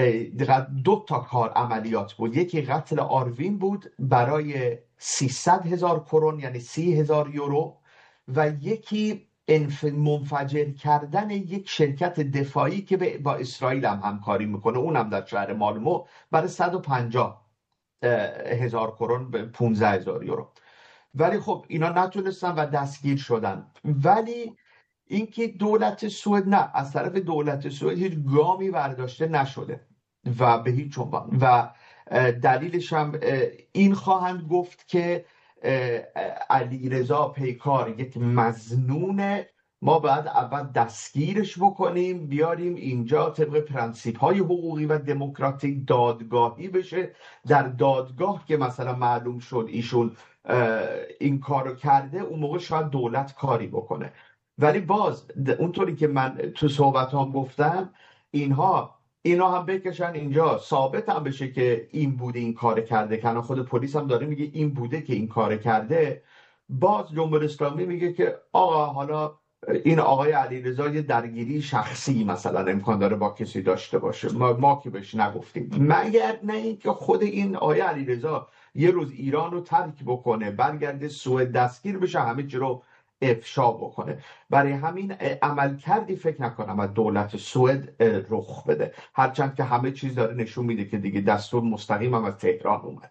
S3: دو تا کار عملیات بود. یکی قتل آروین بود برای سیصد هزار کرون یعنی سی هزار یورو و یکی منفجر کردن یک شرکت دفاعی که با اسرائیل هم همکاری میکنه، اونم در شهر مالمو، برای صد و پنجاه هزار کرون به پانزده هزار یورو. ولی خب اینا نتونستن و دستگیر شدن. ولی اینکه دولت سوئد نه، از طرف دولت سوئد هیچ گامی برداشته نشده و به هیچ عنوان، و دلیلش هم این خواهند گفت که علیرضا پیکار یک مظنونه، ما باید اول دستگیرش بکنیم بیاریم اینجا طبق پرنسیپ های حقوقی و دموکراتیک دادگاهی بشه. در دادگاه که مثلا معلوم شد ایشون این کارو کرده، اون موقع شاید دولت کاری بکنه. ولی باز اونطوری که من تو صحبت هم گفتم، اینها اینا هم بکشن اینجا ثابت هم بشه که این بوده این کار کرده، که خود پلیس هم داره میگه این بوده که این کار کرده، باز جمهوری اسلامی میگه که آقا حالا این آقای علیرضا یه درگیری شخصی مثلا امکان داره با کسی داشته باشه، ما, ما که بهش نگفتیم، مگر نه این که خود این آقای علیرضا یه روز ایران رو ترک بکنه، برگرده سوئد، دستگیر بشه، همه چی رو افشا بکنه. برای همین عمل کردی فکر نکنم از دولت سوئد رخ بده، هرچند که همه چیز داره نشون میده که دیگه دستور مستقیم هم از تهران اومد.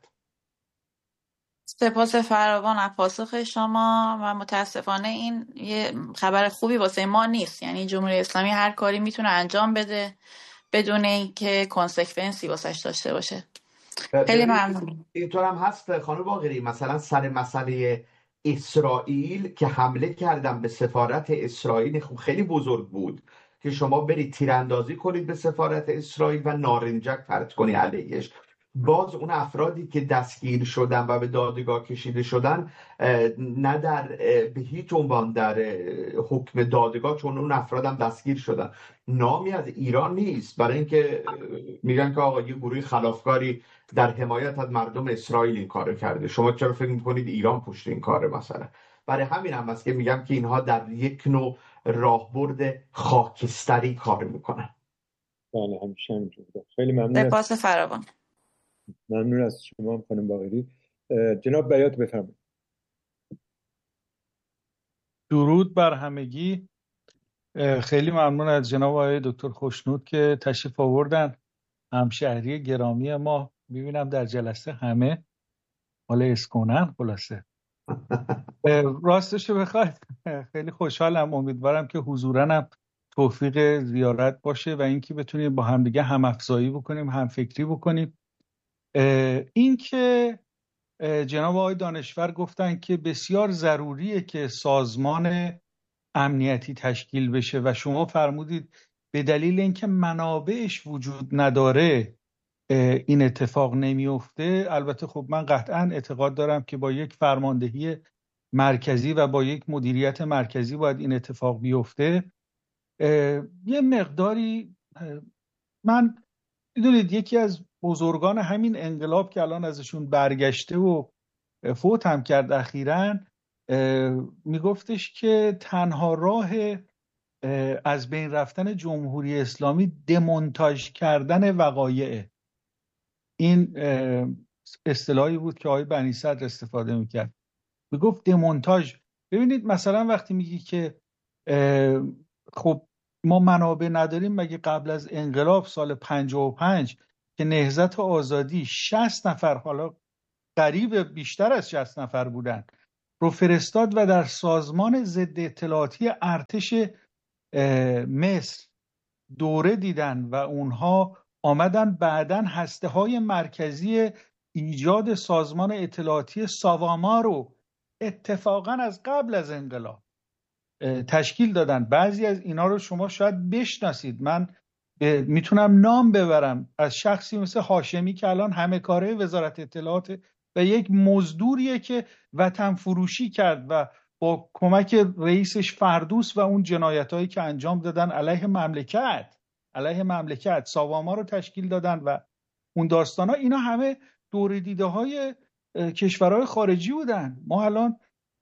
S8: سپاس فراوان از پاسخ شما و متاسفانه این یه خبر خوبی واسه ما نیست. یعنی جمهوری اسلامی هر کاری میتونه انجام بده بدون اینکه کانسکونسی واسش داشته باشه. خیلی ممنون.
S3: اینطور هم هست خانم باقری، مثلا سر مسئله اسرائیل که حمله کردن به سفارت اسرائیل، خب خیلی بزرگ بود که شما برید تیراندازی کنید به سفارت اسرائیل و نارنجک پرت کنی علیهش. باز اون افرادی که دستگیر شدن و به دادگاه کشیده شدن نه در به هیچ عنوان در حکم دادگاه، چون اون افراد هم دستگیر شدن، نامی از ایران نیست، برای اینکه میگن که آقا یه گروه خلافکاری در حمایت از مردم اسرائیل این کارو کرده، شما چرا فکر میکنید ایران پشت این کاره مثلا؟ برای همین هم هست که میگم که اینها در یک نوع راهبرد خاکستری کار میکنن.
S2: بله همیشه همینجوره. خیلی ممنون.
S8: سپاس فراوان.
S2: ممنون از شما خانم باقری. جناب بیات بفرمایید.
S6: درود بر همگی. خیلی ممنون از جناب آقای دکتر خوشنود که تشریف آوردن، همشهری گرامی ما. میبینم در جلسه همه حال اسکنن. خلاصه راستش بخواید خیلی خوشحالم، امیدوارم که حضورنم توفیق زیارت باشه و اینکه بتونیم با همدیگه هم افزایی بکنیم، هم فکری بکنیم. این که جناب آقای دانشور گفتن که بسیار ضروریه که سازمان امنیتی تشکیل بشه و شما فرمودید به دلیل اینکه منابعش وجود نداره این اتفاق نمیفته. البته خب من قطعا اعتقاد دارم که با یک فرماندهی مرکزی و با یک مدیریت مرکزی باید این اتفاق بیفته. یه مقداری من میدونید یکی از
S9: بزرگان همین انقلاب که الان ازشون برگشته و فوت هم کرد اخیراً، میگفتش که تنها راه از بین رفتن جمهوری اسلامی دمونتاژ کردن وقایع. این اصطلاحی بود که آقای بنی صدر استفاده میکرد، میگفت دمونتاژ. ببینید مثلا وقتی میگی که خب ما منابع نداریم، مگه قبل از انقلاب سال پنجاه و پنج که نهضت آزادی شصت نفر، حالا قریب بیشتر از شصت نفر بودن، رو فرستاد و در سازمان ضد اطلاعاتی ارتش مصر دوره دیدن و اونها آمدن بعدن هسته های مرکزی ایجاد سازمان اطلاعاتی ساواما رو اتفاقا از قبل از انقلاب تشکیل دادن. بعضی از اینا رو شما شاید بشناسید، من میتونم نام ببرم از شخصی مثل هاشمی که الان همه کاره وزارت اطلاعات و یک مزدوریه که وطن فروشی کرد و با کمک رئیسش فردوس و اون جنایتایی که انجام دادن علیه مملکت علیه مملکت ساواما رو تشکیل دادن و اون داستانا، اینا همه دور دیده های کشورهای خارجی بودن. ما الان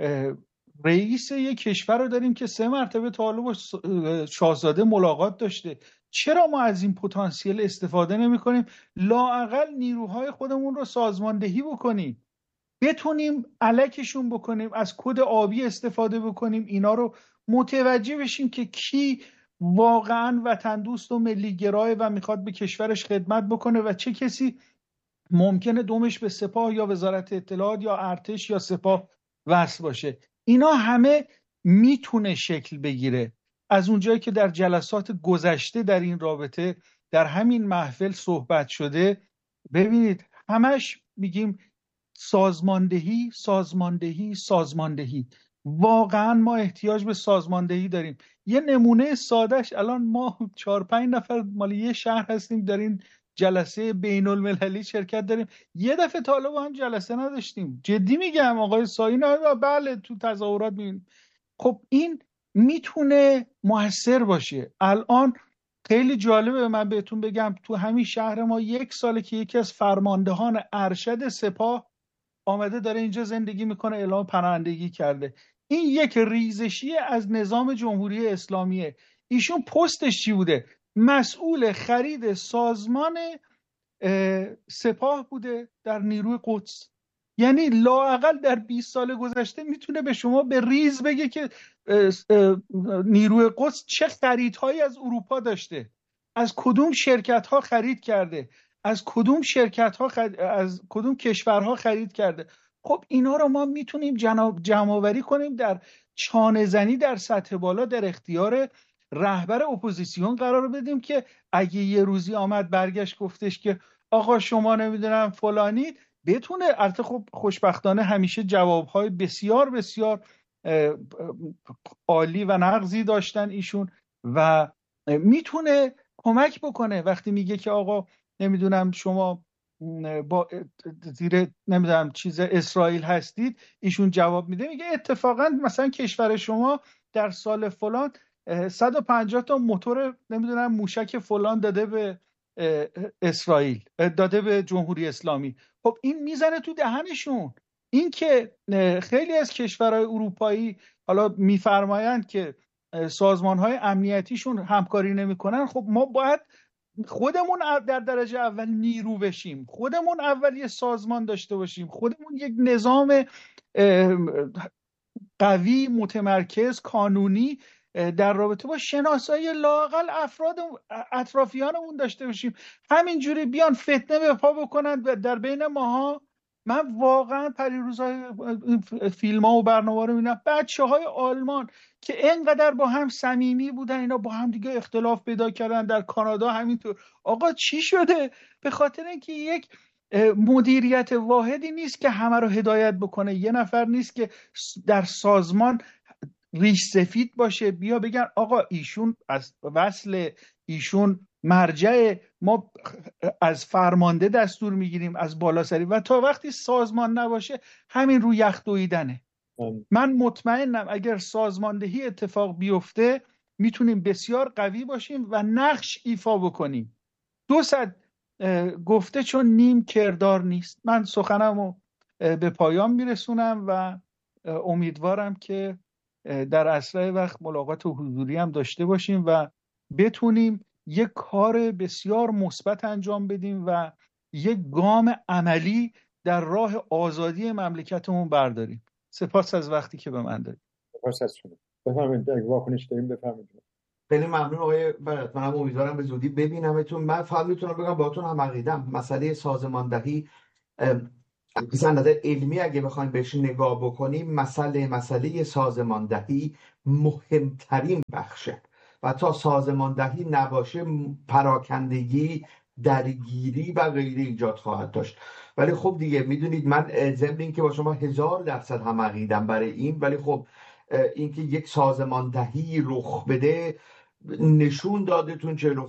S9: رئیس یک کشور رو داریم که سه مرتبه تا حالا با شاهزاده ملاقات داشته. چرا ما از این پتانسیل استفاده نمی کنیم؟ لااقل نیروهای خودمون رو سازماندهی بکنیم، بتونیم الکشون بکنیم، از کد آبی استفاده بکنیم، اینا رو متوجه بشیم که کی واقعا وطن دوست و ملی گرای و میخواد به کشورش خدمت بکنه و چه کسی ممکنه دومش به سپاه یا وزارت اطلاعات یا ارتش یا سپاه وصل باشه. اینا همه میتونه شکل بگیره. از اونجایی که در جلسات گذشته در این رابطه در همین محفل صحبت شده، ببینید همش میگیم سازماندهی سازماندهی سازماندهی. واقعا ما احتیاج به سازماندهی داریم. یه نمونه سادهش، الان ما چهار پنج نفر مال یه شهر هستیم، دارین جلسه بین المللی شرکت داریم. یه دفعه تا حالا با هم جلسه نداشتیم. جدی میگم آقای ساین، بله تو تظاهرات میبینیم. خب این میتونه موثر باشه. الان خیلی جالبه من بهتون بگم، تو همین شهر ما یک ساله که یکی از فرماندهان ارشد سپاه آمده داره اینجا زندگی میکنه، اعلام پناهندگی کرده. این یک ریزشی از نظام جمهوری اسلامیه. ایشون پستش چی بوده؟ مسئول خرید سازمان سپاه بوده در نیروی قدس. یعنی لااقل در بیست سال گذشته میتونه به شما به ریز بگه که نیروی قدس چه خریدهایی از اروپا داشته، از کدوم شرکت ها خرید کرده، از کدوم شرکت ها خرید، از کدوم کشورها خرید کرده. خب اینا رو ما میتونیم جمع‌آوری کنیم، در چانه زنی در سطح بالا در اختیار رهبر اپوزیسیون قرار بدیم که اگه یه روزی آمد برگشت گفتش که آقا شما نمیدونم فلانید، بتونه. البته خب خوشبختانه همیشه جوابهای بسیار بسیار عالی و نغزی داشتن ایشون و میتونه کمک بکنه. وقتی میگه که آقا نمیدونم شما با زیر نمیدونم چیز اسرائیل هستید، ایشون جواب میده میگه اتفاقا مثلا کشور شما در سال فلان صد و پنجاه تا موتور نمیدونم موشک فلان داده به اسرائیل، داده به جمهوری اسلامی. خب این میزنه تو دهنشون. این که خیلی از کشورهای اروپایی حالا میفرمایند که سازمانهای امنیتیشون همکاری نمیکنن، خب ما باید خودمون در درجه اول نیرو بشیم، خودمون اول یه سازمان داشته باشیم، خودمون یک نظام قوی متمرکز قانونی در رابطه با شناسایی لااقل افراد اطرافیانمون داشته باشیم. همینجوری بیان فتنه به پا بکنن در بین ماها. من واقعا پریروزهای فیلم ها و برنامه رو میبینم، بچه های آلمان که اینقدر با هم صمیمی بودن، اینا با هم دیگه اختلاف پیدا کردن. در کانادا همینطور. آقا چی شده؟ به خاطر اینکه یک مدیریت واحدی نیست که همه رو هدایت بکنه، یه نفر نیست که در سازمان ریش سفید باشه بیا بگن آقا ایشون از وصل، ایشون مرجع، ما از فرمانده دستور میگیریم از بالا سری. و تا وقتی سازمان نباشه همین رو یخ دویدنه. من مطمئنم اگر سازماندهی اتفاق بیفته میتونیم بسیار قوی باشیم و نقش ایفا بکنیم. دو صد گفته چون نیم کردار نیست. من سخنمو به پایان میرسونم و امیدوارم که در اسرع وقت ملاقات حضوری هم داشته باشیم و بتونیم یک کار بسیار مثبت انجام بدیم و یک گام عملی در راه آزادی مملکتمون برداریم. سپاس از وقتی که به من دادید.
S2: سپاس از شما. بفرمایید اگه واکنش داریم بفرمایید.
S3: خیلی ممنون آقای برات. منم امیدوارم به زودی ببینمتون. من فقط میتونم بگم باهاتون هم عقیدم. مسئله سازماندهی از نظر علمی اگه بخوایم بهش نگاه بکنیم، مسئله مسئله سازماندهی مهمترین بخشه و تا سازماندهی نباشه پراکندگی، درگیری و غیره ایجاد خواهد داشت. ولی خب دیگه میدونید من ضمن این که با شما هزار درصد هم عقیدم برای این، ولی خب اینکه یک سازماندهی رخ بده نشون دادتون چه